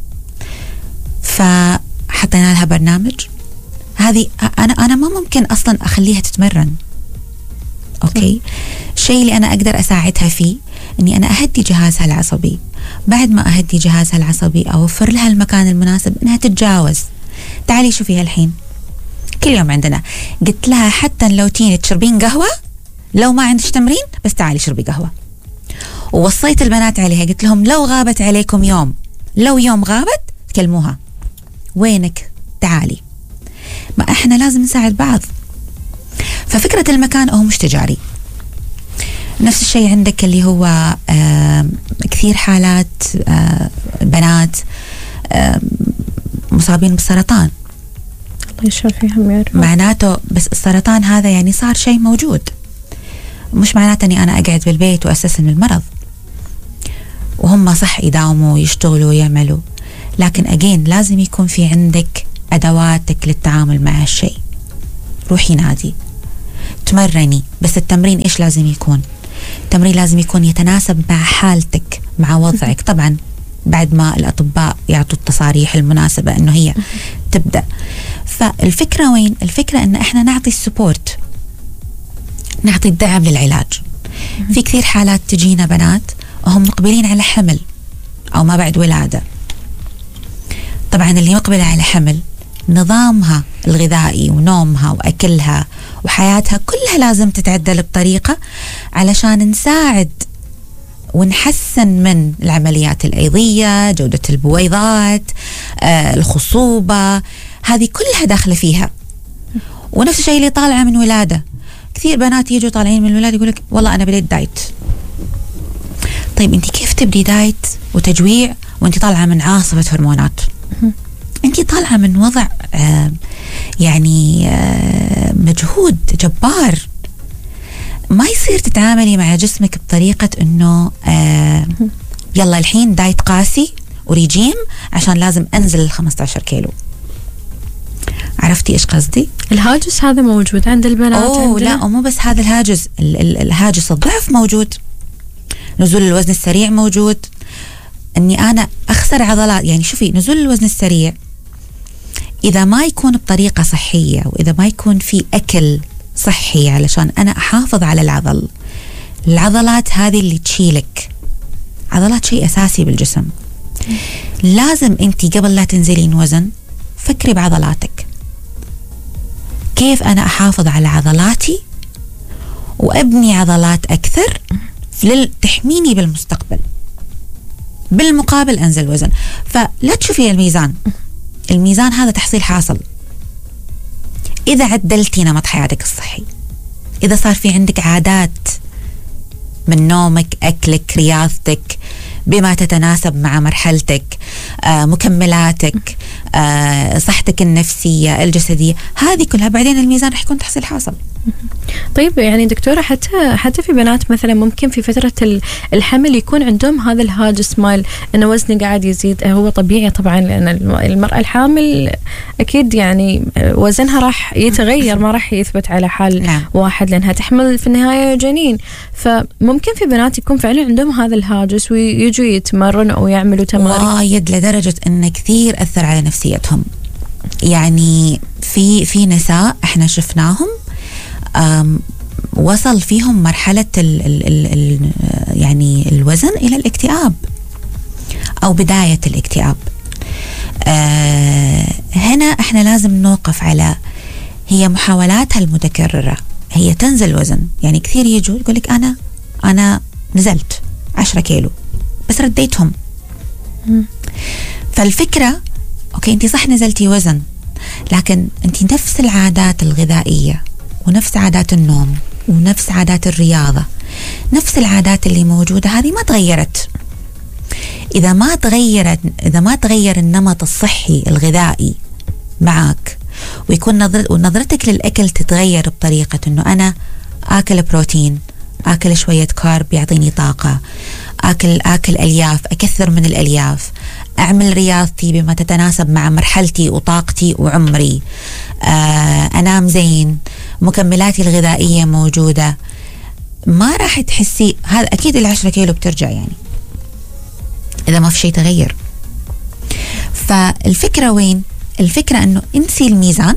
فحطينا لها برنامج. هذه أنا أنا ما ممكن أصلا أخليها تتمرن، أوكي. الشيء اللي أنا أقدر أساعدها فيه إني أنا أهدي جهازها العصبي. بعد ما أهدي جهازها العصبي أوفر لها المكان المناسب إنها تتجاوز. تعالي شوفيها الحين، كل يوم عندنا، قلت لها حتى لو تيني تشربين قهوة، لو ما عندش تمرين بس تعالي شربي قهوة. ووصيت البنات عليها، قلت لهم لو غابت عليكم يوم، لو يوم غابت تكلموها، وينك؟ تعالي. ما احنا لازم نساعد بعض. ففكرة المكان هو مش تجاري. نفس الشيء عندك اللي هو كثير حالات بنات مصابين بالسرطان، الله يشافيهم يا رب. معناته بس السرطان هذا يعني صار شيء موجود، مش معناته اني انا اقعد بالبيت واسسن المرض. وهم صح يداوموا ويشتغلوا ويعملوا، لكن اجين لازم يكون في عندك أدواتك للتعامل مع هالشيء. روحي نادي، تمرني، بس التمرين إيش لازم يكون؟ التمرين لازم يكون يتناسب مع حالتك، مع وضعك، طبعا بعد ما الأطباء يعطوا التصاريح المناسبة أنه هي تبدأ. فالفكرة وين؟ الفكرة أن إحنا نعطي السبورت، نعطي الدعم للعلاج. في كثير حالات تجينا بنات وهم مقبلين على حمل أو ما بعد ولادة. طبعا اللي مقبلة على حمل نظامها الغذائي ونومها وأكلها وحياتها كلها لازم تتعدل بطريقة علشان نساعد ونحسن من العمليات الأيضية، جودة البويضات، آه، الخصوبة، هذه كلها داخلة فيها. ونفس الشيء اللي طالعة من ولادة، كثير بنات يجوا طالعين من الولادة يقولك والله أنا بديت دايت. طيب أنت كيف تبدي دايت وتجويع وأنت طالعة من عاصفة هرمونات؟ أنت طالعة من وضع آه يعني آه مجهود جبار. ما يصير تتعاملي مع جسمك بطريقة أنه آه يلا الحين دايت قاسي وريجيم عشان لازم أنزل الخمسة عشر كيلو. عرفتي إيش قصدي؟ الهاجس هذا موجود عند البنات. أوه لا، ومو بس هذا الهاجس، الهاجس الضعف موجود، نزول الوزن السريع موجود، أني أنا أخسر عضلات. يعني شوفي، نزول الوزن السريع إذا ما يكون بطريقة صحية وإذا ما يكون في أكل صحي علشان أنا أحافظ على العضل، العضلات هذه اللي تشيلك، عضلات شيء أساسي بالجسم. لازم أنتي قبل لا تنزلين وزن فكري بعضلاتك، كيف أنا أحافظ على عضلاتي وأبني عضلات أكثر تحميني بالمستقبل، بالمقابل أنزل وزن. فلا تشوفي الميزان، الميزان هذا تحصيل حاصل. إذا عدلتي نمط حياتك الصحي، إذا صار في عندك عادات من نومك، أكلك، رياضتك بما تتناسب مع مرحلتك، آه، مكملاتك، آه، صحتك النفسية الجسدية، هذه كلها بعدين الميزان رح يكون تحصيل حاصل. طيب يعني دكتورة، حتى حتى في بنات مثلا ممكن في فترة الحمل يكون عندهم هذا الهاجس مال انه وزني قاعد يزيد. هو طبيعي طبعا، لان المرأة الحامل اكيد يعني وزنها راح يتغير، ما راح يثبت على حال نعم. واحد، لانها تحمل في النهاية جنين. فممكن في بنات يكون فعلا عندهم هذا الهاجس ويجوا يتمرنوا او يعملوا تمارين وايد لدرجة ان كثير اثر على نفسيتهم. يعني في في نساء احنا شفناهم وصل فيهم مرحلة ال ال ال ال يعني الوزن إلى الاكتئاب أو بداية الاكتئاب. آه هنا احنا لازم نوقف على هي محاولاتها المتكررة، هي تنزل وزن. يعني كثير يجوا يقولك أنا أنا نزلت عشرة كيلو بس رديتهم. م. فالفكرة أوكي، أنت صح نزلتي وزن، لكن أنت نفس العادات الغذائية ونفس عادات النوم ونفس عادات الرياضة، نفس العادات اللي موجودة هذه ما تغيرت. إذا ما تغيرت إذا ما تغير النمط الصحي الغذائي معك، ويكون نظرت ونظرتك للأكل تتغير بطريقة إنه أنا آكل بروتين، آكل شوية كارب يعطيني طاقة، آكل آكل ألياف، أكثر من الألياف، أعمل رياضتي بما تتناسب مع مرحلتي وطاقتي وعمري، آه أنام زين، مكملاتي الغذائية موجودة، ما راح تحسي هذا. أكيد العشرة كيلو بترجع يعني إذا ما في شيء تغير. فالفكرة وين؟ الفكرة أنه انسي الميزان،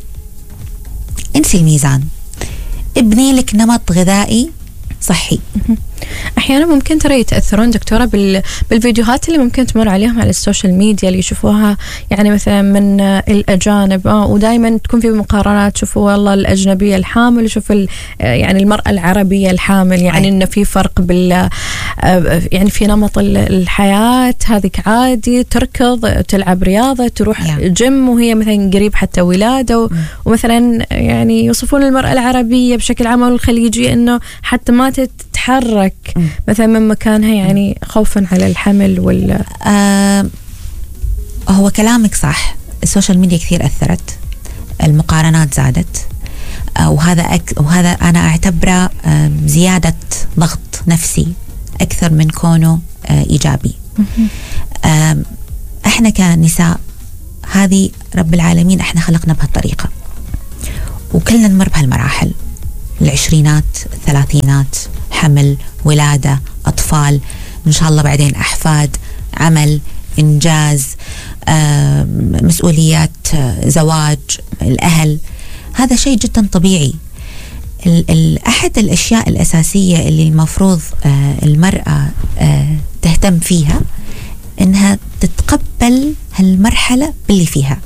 انسي الميزان، ابني لك نمط غذائي صحي. احيانا ممكن ترى يتاثرون دكتوره بال... بالفيديوهات اللي ممكن تمر عليهم على السوشيال ميديا، اللي يشوفوها يعني مثلا من الاجانب، آه ودائما تكون في مقارنات، شوفوا والله الاجنبيه الحامل وشوف ال... يعني المراه العربيه الحامل، يعني انه في فرق بال يعني في نمط الحياه. هذيك عادي تركض، تلعب رياضه، تروح yeah. جيم وهي مثلا قريب حتى ولاده و... ومثلا يعني يوصفون المراه العربيه بشكل عام والخليجيه انه حتى ما تتحرك م. مثلا من مكانها، يعني خوفا على الحمل ولا آه هو كلامك صح. السوشيال ميديا كثير أثرت، المقارنات زادت، آه وهذا أك وهذا أنا أعتبره آه زيادة ضغط نفسي أكثر من كونه آه إيجابي. آه إحنا كنساء هذه رب العالمين احنا خلقنا بهالطريقة، وكلنا نمر بهالمراحل، العشرينات، الثلاثينات، حمل، ولادة، أطفال، إن شاء الله بعدين أحفاد، عمل، إنجاز، آه، مسؤوليات، آه، زواج، الأهل. هذا شيء جدا طبيعي. ال- ال- أحد الأشياء الأساسية اللي المفروض آه، المرأة آه، تهتم فيها إنها تتقبل هالمرحلة باللي فيها،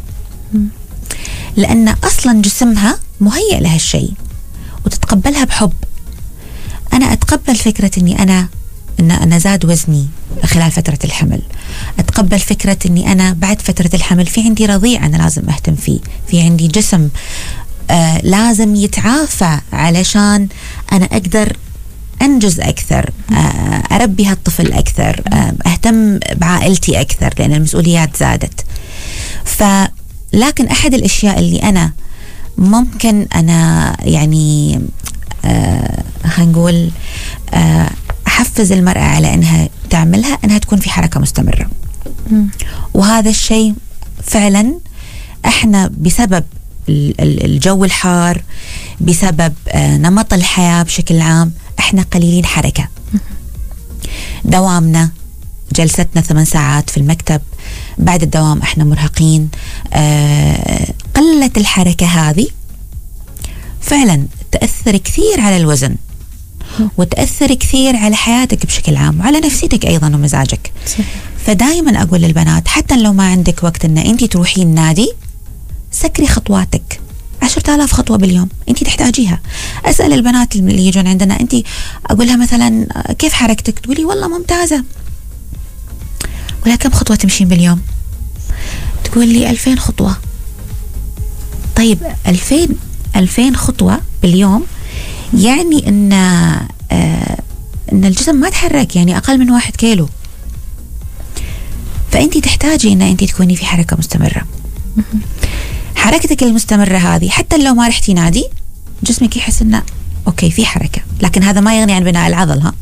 لأن أصلا جسمها مهيئ لهالشيء، وتتقبلها بحب. أنا أتقبل فكرة إني أنا إن أنا زاد وزني خلال فترة الحمل، أتقبل فكرة إني أنا بعد فترة الحمل في عندي رضيع أنا لازم أهتم فيه، في عندي جسم آه لازم يتعافى علشان أنا أقدر أنجز أكثر، آه أربي هالطفل أكثر، آه أهتم بعائلتي أكثر لأن المسؤوليات زادت. فلكن أحد الأشياء اللي أنا ممكن أنا يعني آه هنقول آه أحفز المرأة على أنها تعملها، أنها تكون في حركة مستمرة. م. وهذا الشيء فعلا احنا بسبب الجو الحار، بسبب آه نمط الحياة بشكل عام، احنا قليلين حركة. م. دوامنا، جلستنا ثمان ساعات في المكتب، بعد الدوام احنا مرهقين. آه قلة الحركة هذه فعلا تأثر كثير على الوزن، وتأثر كثير على حياتك بشكل عام، وعلى نفسيتك أيضا ومزاجك. صحيح. فدائما أقول للبنات حتى لو ما عندك وقت أن أنت تروحين النادي، سكري خطواتك، عشرة آلاف خطوة باليوم أنت تحتاجيها. أسأل البنات اللي يجون عندنا، أنت أقولها مثلا كيف حركتك؟ تقولي والله ممتازة. ولا كم خطوة تمشين باليوم؟ تقول لي ألفين خطوة. طيب ألفين ألفين خطوة باليوم يعني ان آه ان الجسم ما تحرك، يعني اقل من واحد كيلو. فانت تحتاجي ان انت تكوني في حركه مستمره. حركتك المستمره هذه حتى لو ما رحتي نادي، جسمك يحس انه اوكي في حركه، لكن هذا ما يغني عن بناء العضل. ها،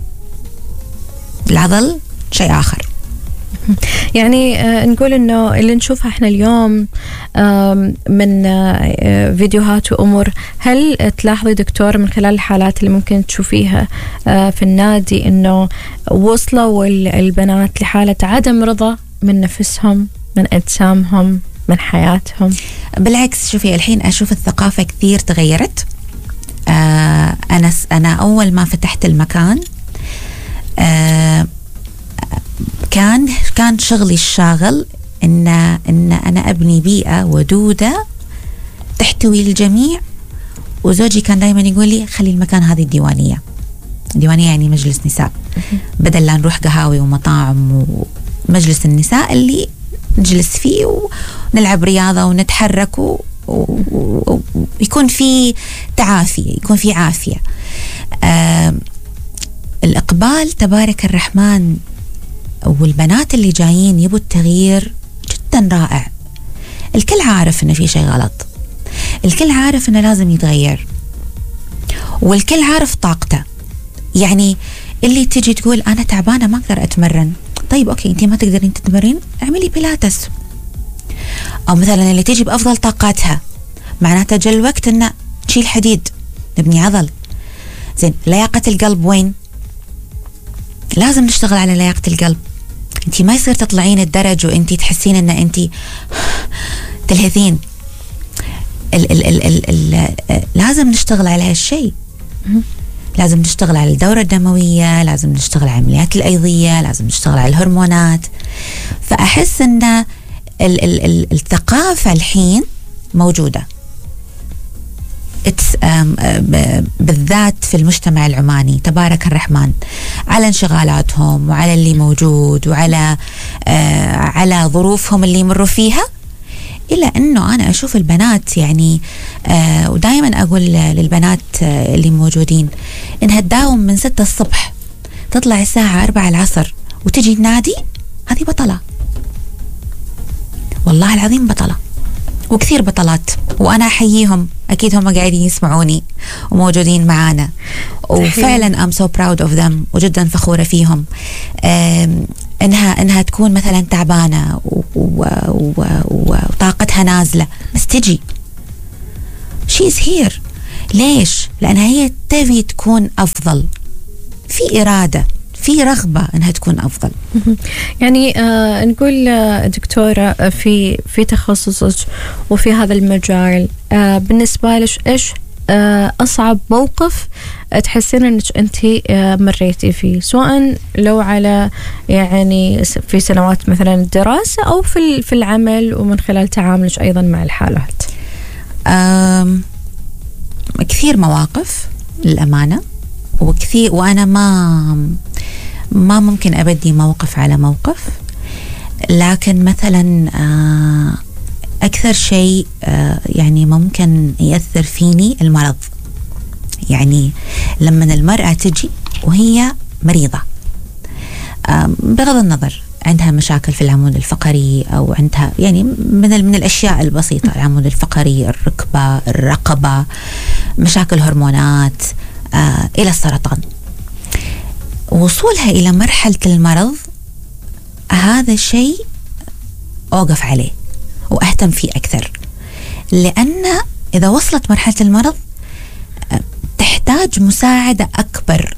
العضل شيء اخر. يعني آه نقول انه اللي نشوفها احنا اليوم آه من آه فيديوهات وامور، هل تلاحظي دكتور من خلال الحالات اللي ممكن تشوفيها آه في النادي انه وصلوا البنات لحالة عدم رضا من نفسهم، من اجسامهم، من حياتهم؟ بالعكس، شوفي الحين اشوف الثقافة كثير تغيرت. آه انا انا اول ما فتحت المكان آه كان كان شغلي الشاغل ان ان انا ابني بيئه ودوده تحتوي الجميع. وزوجي كان دائما يقول لي خلي المكان هذه الديوانيه. الديوانيه يعني مجلس نساء، بدل لا نروح قهاوي ومطاعم، ومجلس النساء اللي نجلس فيه ونلعب رياضه ونتحرك ويكون في تعافي، يكون في عافيه. آه الاقبال تبارك الرحمن، والبنات اللي جايين يبوا التغيير جدا رائع. الكل عارف انه في شيء غلط، الكل عارف انه لازم يتغير، والكل عارف طاقته. يعني اللي تجي تقول انا تعبانه ما اقدر اتمرن، طيب اوكي انت ما تقدرين تتمرين، اعملي بيلاتس. او مثلا اللي تجي بافضل طاقاتها، معناته جاء الوقت انه نشيل حديد، نبني عضل. زين، لياقه القلب وين؟ لازم نشتغل على لياقة القلب. انتي ما يصير تطلعين الدرج وانتي تحسين ان انتي تلهثين. ال ال ال ال ال لازم نشتغل على هالشيء. لازم نشتغل على الدورة الدموية، لازم نشتغل على العمليات الأيضية، لازم نشتغل على الهرمونات. فأحس ان ال ال ال الثقافة الحين موجودة، بالذات في المجتمع العماني تبارك الرحمن، على انشغالاتهم وعلى اللي موجود وعلى آه على ظروفهم اللي يمروا فيها. إلا أنه أنا أشوف البنات يعني آه ودائما أقول للبنات آه اللي موجودين إنها تداوم من ستة الصبح تطلع الساعة أربعة العصر وتجي النادي، هذه بطلة والله العظيم، بطلة. وكثير بطلات وأنا أحييهم، أكيد هم قاعدين يسمعوني وموجودين معانا، وفعلا I'm so proud of them وجدا فخورة فيهم. انها انها تكون مثلا تعبانه وطاقتها نازله، بس تجي شي از هير. ليش؟ لانها هي تبي تكون افضل، في اراده، في رغبه انها تكون افضل. يعني آه نقول آه دكتوره في في تخصصك وفي هذا المجال، آه بالنسبه لك ايش آه أصعب موقف تحسين أنك أنت آه مريتي فيه، سواء لو على يعني في سنوات مثلا الدراسة أو في في العمل ومن خلال تعاملك أيضا مع الحالات؟ كثير مواقف للأمانة، وكثير، وأنا ما ما ممكن أبدي موقف على موقف، لكن مثلا آه أكثر شيء آه يعني ممكن يأثر فيني المرض. يعني لما المرأة تجي وهي مريضة، آه بغض النظر عندها مشاكل في العمود الفقري أو عندها يعني من من الأشياء البسيطة، العمود الفقري، الركبة، الرقبة، مشاكل هرمونات، آه إلى السرطان، وصولها إلى مرحلة المرض، هذا شيء أوقف عليه وأهتم فيه أكثر، لأن إذا وصلت مرحلة المرض تحتاج مساعدة أكبر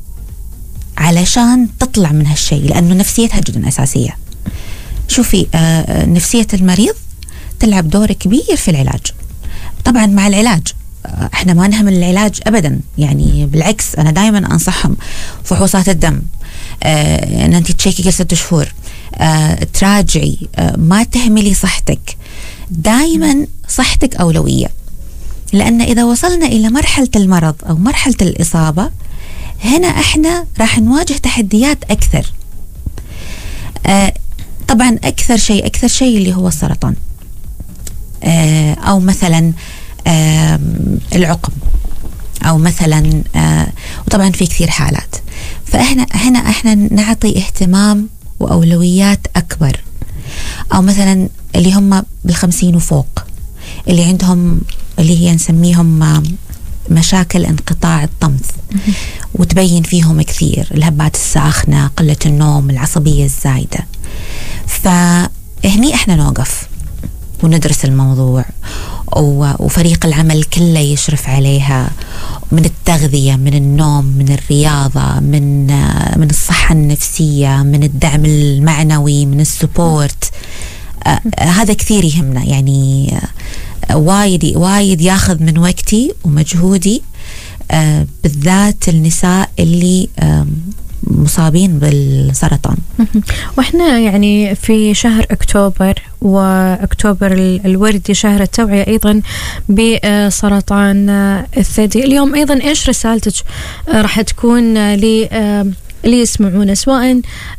علشان تطلع من هالشيء، لأنه نفسيتها جدا أساسية. شوفي، نفسية المريض تلعب دور كبير في العلاج. طبعا مع العلاج احنا ما نهمل العلاج أبدا، يعني بالعكس أنا دائما أنصحهم فحوصات الدم، اه أن أنت تشيكي كل ست شهور، اه تراجعي، اه ما تهملي صحتك، دائما صحتك أولوية، لأن إذا وصلنا إلى مرحلة المرض أو مرحلة الإصابة، هنا احنا راح نواجه تحديات أكثر. اه طبعا أكثر شيء أكثر شيء اللي هو السرطان، اه أو مثلا آه العقم، أو مثلا آه وطبعا في كثير حالات، فإحنا هنا إحنا نعطي اهتمام وأولويات أكبر. أو مثلا اللي هم بالخمسين وفوق، اللي عندهم اللي هي نسميهم مشاكل انقطاع الطمث، وتبين فيهم كثير الهبات الساخنة، قلة النوم، العصبية الزايدة. فهني إحنا نوقف وندرس الموضوع، وفريق العمل كله يشرف عليها، من التغذية، من النوم، من الرياضة، من من الصحة النفسية، من الدعم المعنوي، من السبورت. آه هذا كثير يهمنا، يعني آه وايد وايد ياخذ من وقتي ومجهودي، آه بالذات النساء اللي آه مصابين بالسرطان. واحنا يعني في شهر اكتوبر، واكتوبر الوردي شهر التوعية ايضا بسرطان الثدي. اليوم ايضا ايش رسالتك راح تكون ل اللي يسمعونا، سواء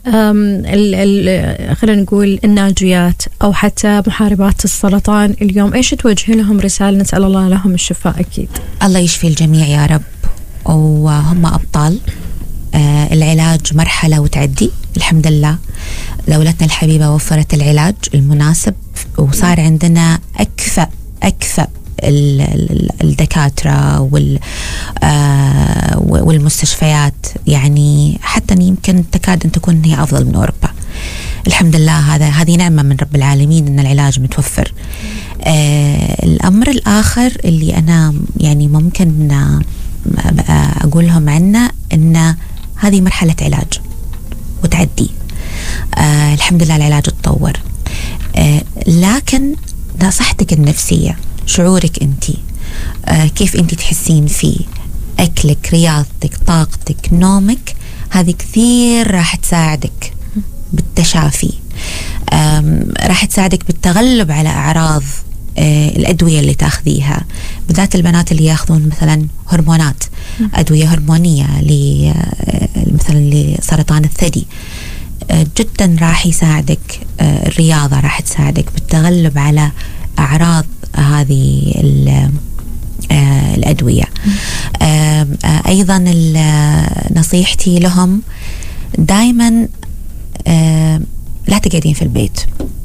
خلينا نقول الناجيات او حتى محاربات السرطان؟ اليوم ايش توجه لهم رسالة؟ نسأل الله لهم الشفاء اكيد. الله يشفي الجميع يا رب، وهم ابطال. آه العلاج مرحلة وتعدي، الحمد لله دولتنا الحبيبة وفرت العلاج المناسب، وصار عندنا أكفأ أكفأ الدكاترة وال آه والمستشفيات، يعني حتى يمكن تكاد أن تكون هي أفضل من أوروبا. الحمد لله، هذا هذه نعمة من رب العالمين أن العلاج متوفر. آه الأمر الآخر اللي أنا يعني ممكن أقول لهم عنه، أن هذه مرحلة علاج وتعدي. آه الحمد لله العلاج اتطور، آه لكن صحتك النفسية، شعورك أنتي، آه كيف أنتي تحسين فيه، أكلك، رياضتك، طاقتك، نومك، هذه كثير راح تساعدك بالتشافي، آه راح تساعدك بالتغلب على أعراض آه الأدوية اللي تاخذيها، بالذات البنات اللي ياخذون مثلا هرمونات، أدوية هرمونية مثلا لسرطان الثدي، جدا راح يساعدك. الرياضة راح تساعدك بالتغلب على أعراض هذه الأدوية. أيضا نصيحتي لهم دائما لا تقعدين في البيت،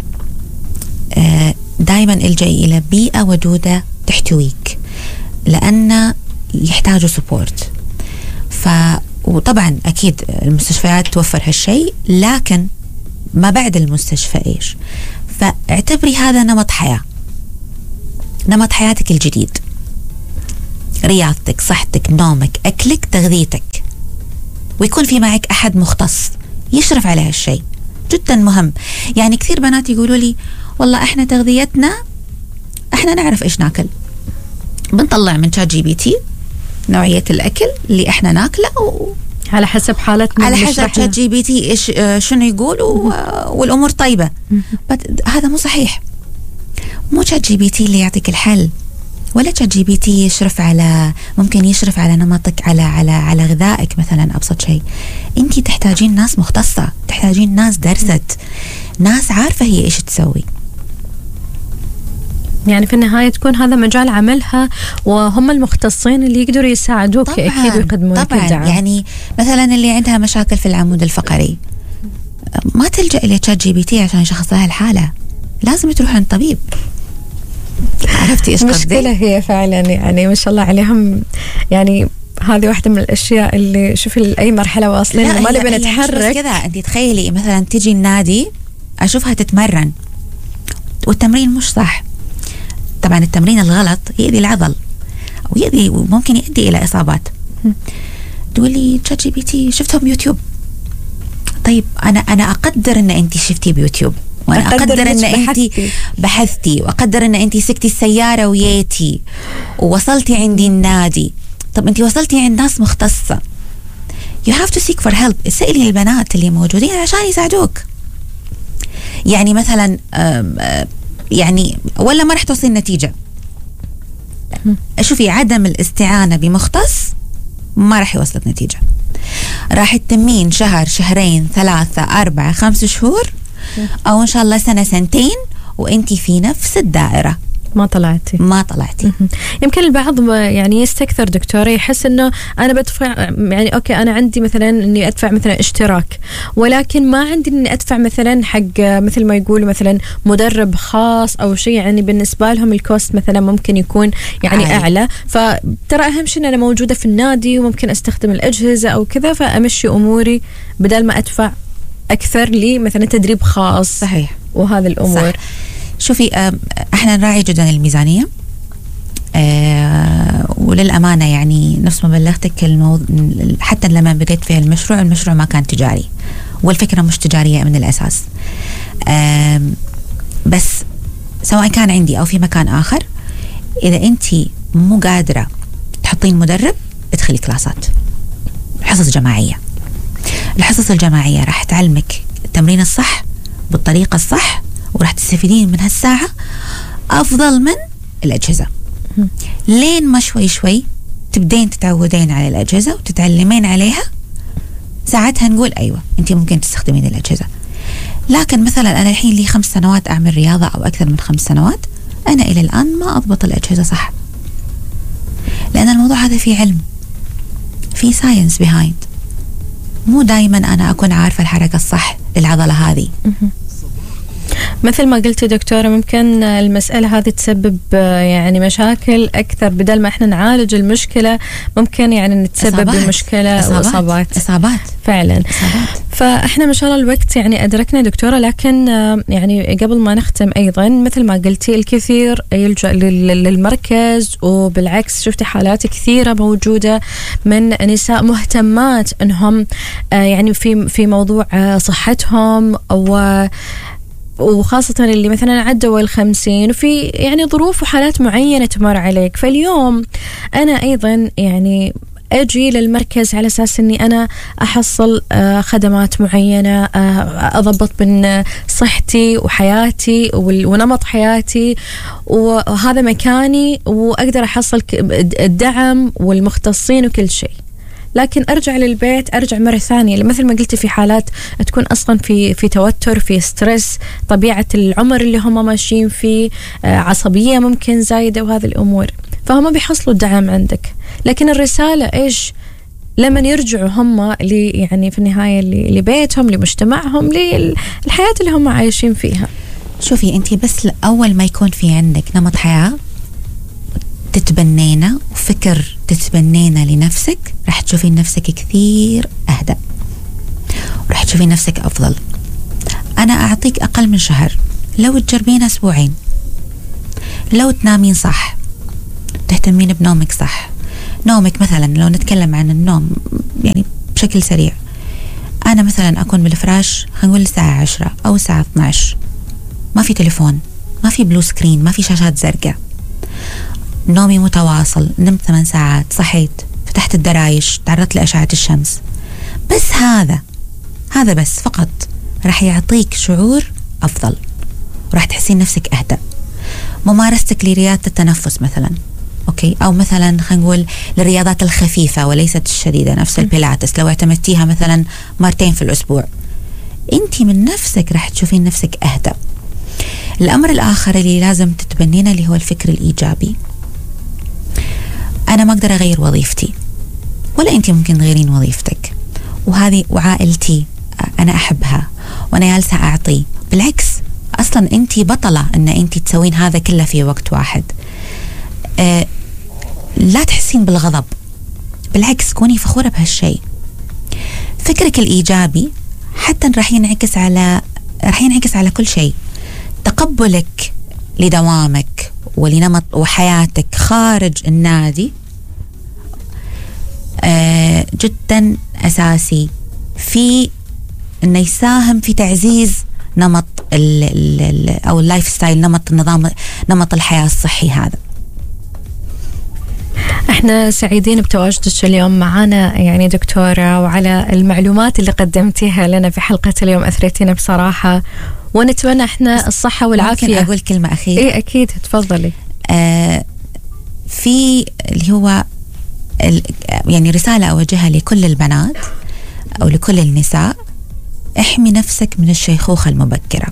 دائما الجئي إلى بيئة ودودة تحتويك، لأن يحتاجوا سبورت. ف وطبعا أكيد المستشفيات توفر هالشيء، لكن ما بعد المستشفى إيش. فاعتبري هذا نمط حياة، نمط حياتك الجديد، رياضتك، صحتك، نومك، أكلك، تغذيتك، ويكون في معك أحد مختص يشرف على هالشيء. جدا مهم. يعني كثير بنات يقولوا لي والله احنا تغذيتنا احنا نعرف ايش ناكل، بنطلع من شات جي بي تي نوعية الأكل اللي احنا ناكله و... على حسب حالتنا، على حسب شات جي بي تي ايش شنو يقول و... والأمور طيبة. هذا مو صحيح. مو شات جي بي تي اللي يعطيك الحل، ولا شات جي بي تي يشرف على، ممكن يشرف على نمطك، على على على غذائك مثلا. أبسط شيء انتي تحتاجين ناس مختصة، تحتاجين ناس درست، ناس عارفة هي ايش تسوي. يعني في النهاية تكون هذا مجال عملها، وهم المختصين اللي يقدروا يساعدوك أكيد ويقدموا لك الدعم. يعني مثلا اللي عندها مشاكل في العمود الفقري ما تلجأ إلى شات جي بي تي عشان يشخص لها الحالة، لازم تروح عند طبيب. عرفتي إيش قصدي؟ مشكلة هي فعلا، يعني ما شاء الله عليهم. يعني هذه واحدة من الأشياء اللي شوفي أي مرحلة واصلين ما نبي نتحرك كذا. أنت تخيلي مثلا تجي النادي أشوفها تتمرن والتمرين مش صح. طبعا التمرين الغلط يؤذي العضل ويؤذي وممكن يؤدي إلى إصابات. تقولي شات جي بي تي شفتهم بيوتيوب. طيب أنا أنا أقدر إن أنت شفتي بيوتيوب، وأنا أقدر, أقدر إن أنت بحثتي، وأقدر إن أنت سكتي السيارة وياتي ووصلتي عندي النادي. طب أنت وصلتي عند ناس مختصة. you have to seek for help. اسألي البنات اللي موجودين عشان يساعدوك. يعني مثلا يعني ولا ما رح توصل النتيجة. شوفي عدم الاستعانة بمختص ما رح يوصلك نتيجة. راح تتمين شهر، شهرين، ثلاثة، أربعة، خمس شهور، أو إن شاء الله سنة، سنتين، وإنتي في نفس الدائرة ما طلعتي ما طلعتي. يمكن البعض يعني يستكثر دكتورة، يحس انه انا بدفع، يعني اوكي انا عندي مثلا اني ادفع مثلا اشتراك، ولكن ما عندي اني ادفع مثلا حق مثل ما يقولوا مثلا مدرب خاص او شيء. يعني بالنسبة لهم الكوست مثلا ممكن يكون يعني عالي. اعلى. فترى اهم شيء ان انا موجودة في النادي وممكن استخدم الاجهزة او كذا، فامشي اموري بدل ما ادفع اكثر لي مثلا تدريب خاص. صحيح. وهذا الامور. صح. شوفي احنا نراعي جدا الميزانية، اه وللأمانة يعني نفس ما بلغتك الموضوع، حتى لما بديت في المشروع المشروع ما كان تجاري، والفكرة مش تجارية من الأساس. اه بس سواء كان عندي أو في مكان آخر، إذا أنتي مو قادرة تحطين مدرب ادخلي كلاسات، حصص جماعية. الحصص الجماعية راح تعلمك التمرين الصح بالطريقة الصح، وراح تستفيدين من هالساعة أفضل من الأجهزة. لين ما شوي شوي تبدين تتعودين على الأجهزة وتتعلمين عليها، ساعتها نقول أيوة أنت ممكن تستخدمين الأجهزة. لكن مثلا أنا الحين لي خمس سنوات أعمل رياضة أو أكثر من خمس سنوات، أنا إلى الآن ما أضبط الأجهزة صح، لأن الموضوع هذا فيه علم، فيه ساينس بيهايند. مو دايما أنا أكون عارفة الحركة الصح للعضلة هذه. مثل ما قلتي دكتورة، ممكن المسألة هذه تسبب يعني مشاكل أكثر، بدل ما إحنا نعالج المشكلة ممكن يعني نتسبب بمشكلة وإصابات. إصابات فعلا. إصابات. فإحنا ما شاء الله الوقت يعني أدركنا دكتورة، لكن يعني قبل ما نختم أيضا مثل ما قلتي الكثير يلجأ للمركز، وبالعكس شفتي حالات كثيرة موجودة من نساء مهتمات إنهم يعني في في موضوع صحتهم، أو وخاصة اللي مثلا عدوا الخمسين وفي يعني ظروف وحالات معينة تمر عليك. فاليوم أنا أيضا يعني أجي للمركز على أساس أني أنا أحصل خدمات معينة، أضبط من صحتي وحياتي ونمط حياتي، وهذا مكاني، وأقدر أحصل الدعم والمختصين وكل شيء. لكن أرجع للبيت، أرجع مرة ثانية مثل ما قلت في حالات تكون أصلا في في توتر، في ستريس، طبيعة العمر اللي هم ماشيين فيه، عصبية ممكن زايدة وهذه الأمور، فهم بيحصلوا الدعم عندك. لكن الرسالة إيش؟ لما يرجعوا هم لي يعني في النهاية لبيتهم، لمجتمعهم، للحياة اللي هم عايشين فيها. شوفي أنت بس أول ما يكون في عندك نمط حياة تتبنينا وفكر تتبنينا لنفسك، راح تشوفين نفسك كثير أهدى، وراح تشوفين نفسك أفضل. أنا أعطيك أقل من شهر، لو تجربين أسبوعين، لو تنامين صح، تهتمين بنومك صح. نومك مثلا لو نتكلم عن النوم يعني بشكل سريع، أنا مثلا أكون بالفراش خلينا نقول الساعة عشرة أو الساعة اثنا عشر، ما في تليفون، ما في بلو سكرين، ما في شاشات زرقاء، نومي متواصل، نمت ثمان ساعات، صحيت، فتحت الدرايش، تعرضت لأشعة الشمس. بس هذا هذا بس فقط راح يعطيك شعور أفضل، وراح تحسين نفسك أهدى. ممارستك لرياضة التنفس مثلا، أوكي، أو مثلا خلينا نقول للرياضات الخفيفة وليست الشديدة نفس البيلاتس، لو اعتمدتيها مثلا مرتين في الأسبوع، أنت من نفسك راح تشوفين نفسك أهدى. الأمر الآخر اللي لازم تتبنينه اللي هو الفكر الإيجابي. أنا ما أقدر أغير وظيفتي، ولا أنت ممكن تغيرين وظيفتك، وهذه وعائلتي أنا أحبها وأنا جالسة أعطي. بالعكس أصلا أنت بطلة أن أنت تسوين هذا كله في وقت واحد. أه لا تحسين بالغضب، بالعكس كوني فخورة بهالشيء. فكرك الإيجابي حتى راح ينعكس على راح ينعكس على كل شيء. تقبلك لدوامك ولنمط وحياتك خارج النادي أه جدا أساسي في أنه يساهم في تعزيز نمط ال ال أو اللايف ستايل، نمط النظام، نمط الحياة الصحي هذا. احنا سعيدين بتواجدك اليوم معنا يعني دكتورة، وعلى المعلومات اللي قدمتيها لنا في حلقة اليوم، أثريتينا بصراحة، ونتمنى احنا الصحة والعافية. ممكن أقول كلمة أخيرة؟ ايه أكيد، تفضلي. آه في اللي هو يعني رسالة أوجهها لكل البنات أو لكل النساء: احمي نفسك من الشيخوخة المبكرة.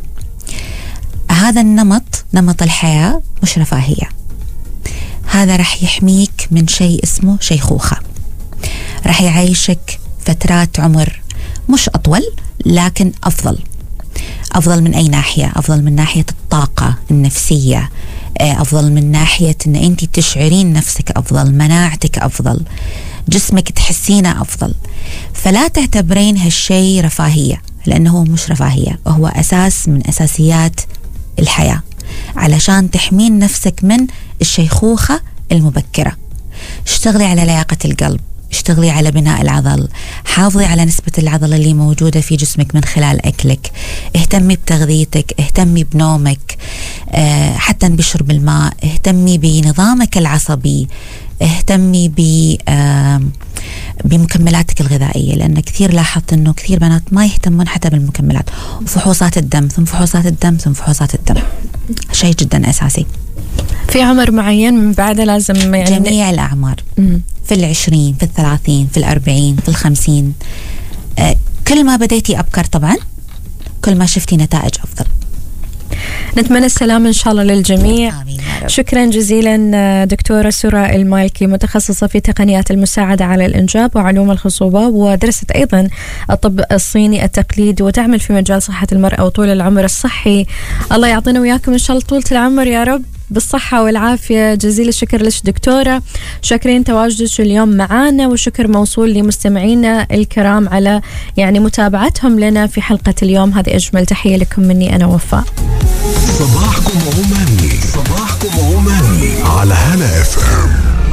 هذا النمط، نمط الحياة، مش رفاهية. هذا رح يحميك من شيء اسمه شيخوخة، رح يعيشك فترات عمر مش أطول لكن أفضل. أفضل من أي ناحية؟ أفضل من ناحية الطاقة النفسية، أفضل من ناحية أن أنت تشعرين نفسك أفضل، مناعتك أفضل، جسمك تحسينه أفضل. فلا تعتبرين هالشيء رفاهية، لأنه مش رفاهية، وهو أساس من أساسيات الحياة علشان تحمين نفسك من الشيخوخة المبكرة. اشتغلي على لياقة القلب، اشتغلي على بناء العضل، حافظي على نسبة العضل اللي موجودة في جسمك من خلال أكلك، اهتمي بتغذيتك، اهتمي بنومك، اه حتى بشرب الماء، اهتمي بنظامك العصبي، اهتمي ب اه بمكملاتك الغذائية، لأن كثير لاحظت أنه كثير بنات ما يهتمون حتى بالمكملات، وفحوصات الدم ثم فحوصات الدم ثم فحوصات الدم، شيء جدا أساسي. في عمر معين من بعده لازم يعني جميع الأعمار، م- في العشرين، في الثلاثين، في الأربعين، في الخمسين. آه كل ما بديتي أبكر طبعا كل ما شفتي نتائج أفضل. نتمنى السلام إن شاء الله للجميع. آمين يا رب. شكرا جزيلا دكتورة سورة المالكي، متخصصة في تقنيات المساعدة على الإنجاب وعلوم الخصوبة، ودرست أيضا الطب الصيني التقليدي، وتعمل في مجال صحة المرأة وطول العمر الصحي. الله يعطينا وياكم إن شاء الله طولة العمر يا رب بالصحة والعافية. جزيل الشكر لك دكتورة، شكرين تواجدك اليوم معانا، وشكر موصول لمستمعينا الكرام على يعني متابعتهم لنا في حلقة اليوم. هذه أجمل تحية لكم مني أنا وفاء. صباحكم عماني، صباحكم عماني على هلا اف ام.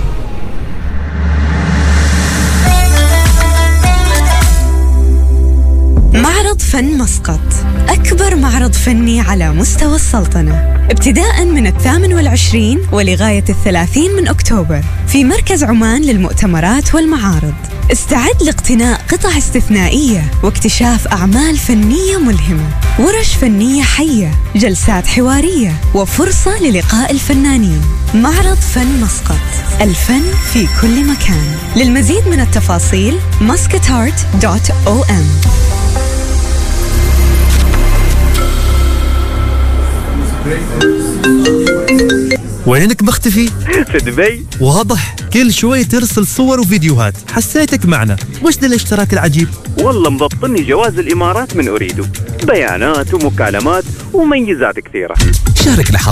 معرض فن مسقط، أكبر معرض فني على مستوى السلطنة، ابتداء من الثامن والعشرين ولغاية الثلاثين من أكتوبر في مركز عمان للمؤتمرات والمعارض. استعد لاقتناء قطع استثنائية واكتشاف أعمال فنية ملهمة، ورش فنية حية، جلسات حوارية، وفرصة للقاء الفنانين. معرض فن مسقط، الفن في كل مكان. للمزيد من التفاصيل مسقطارت دوت أو إم. وينك مختفي؟ في دبي. واضح كل شوي ترسل صور وفيديوهات، حسيتك معنا. وش ذا الاشتراك العجيب؟ والله مبطني جواز الإمارات من أريده، بيانات ومكالمات وميزات كثيرة. شارك لحظة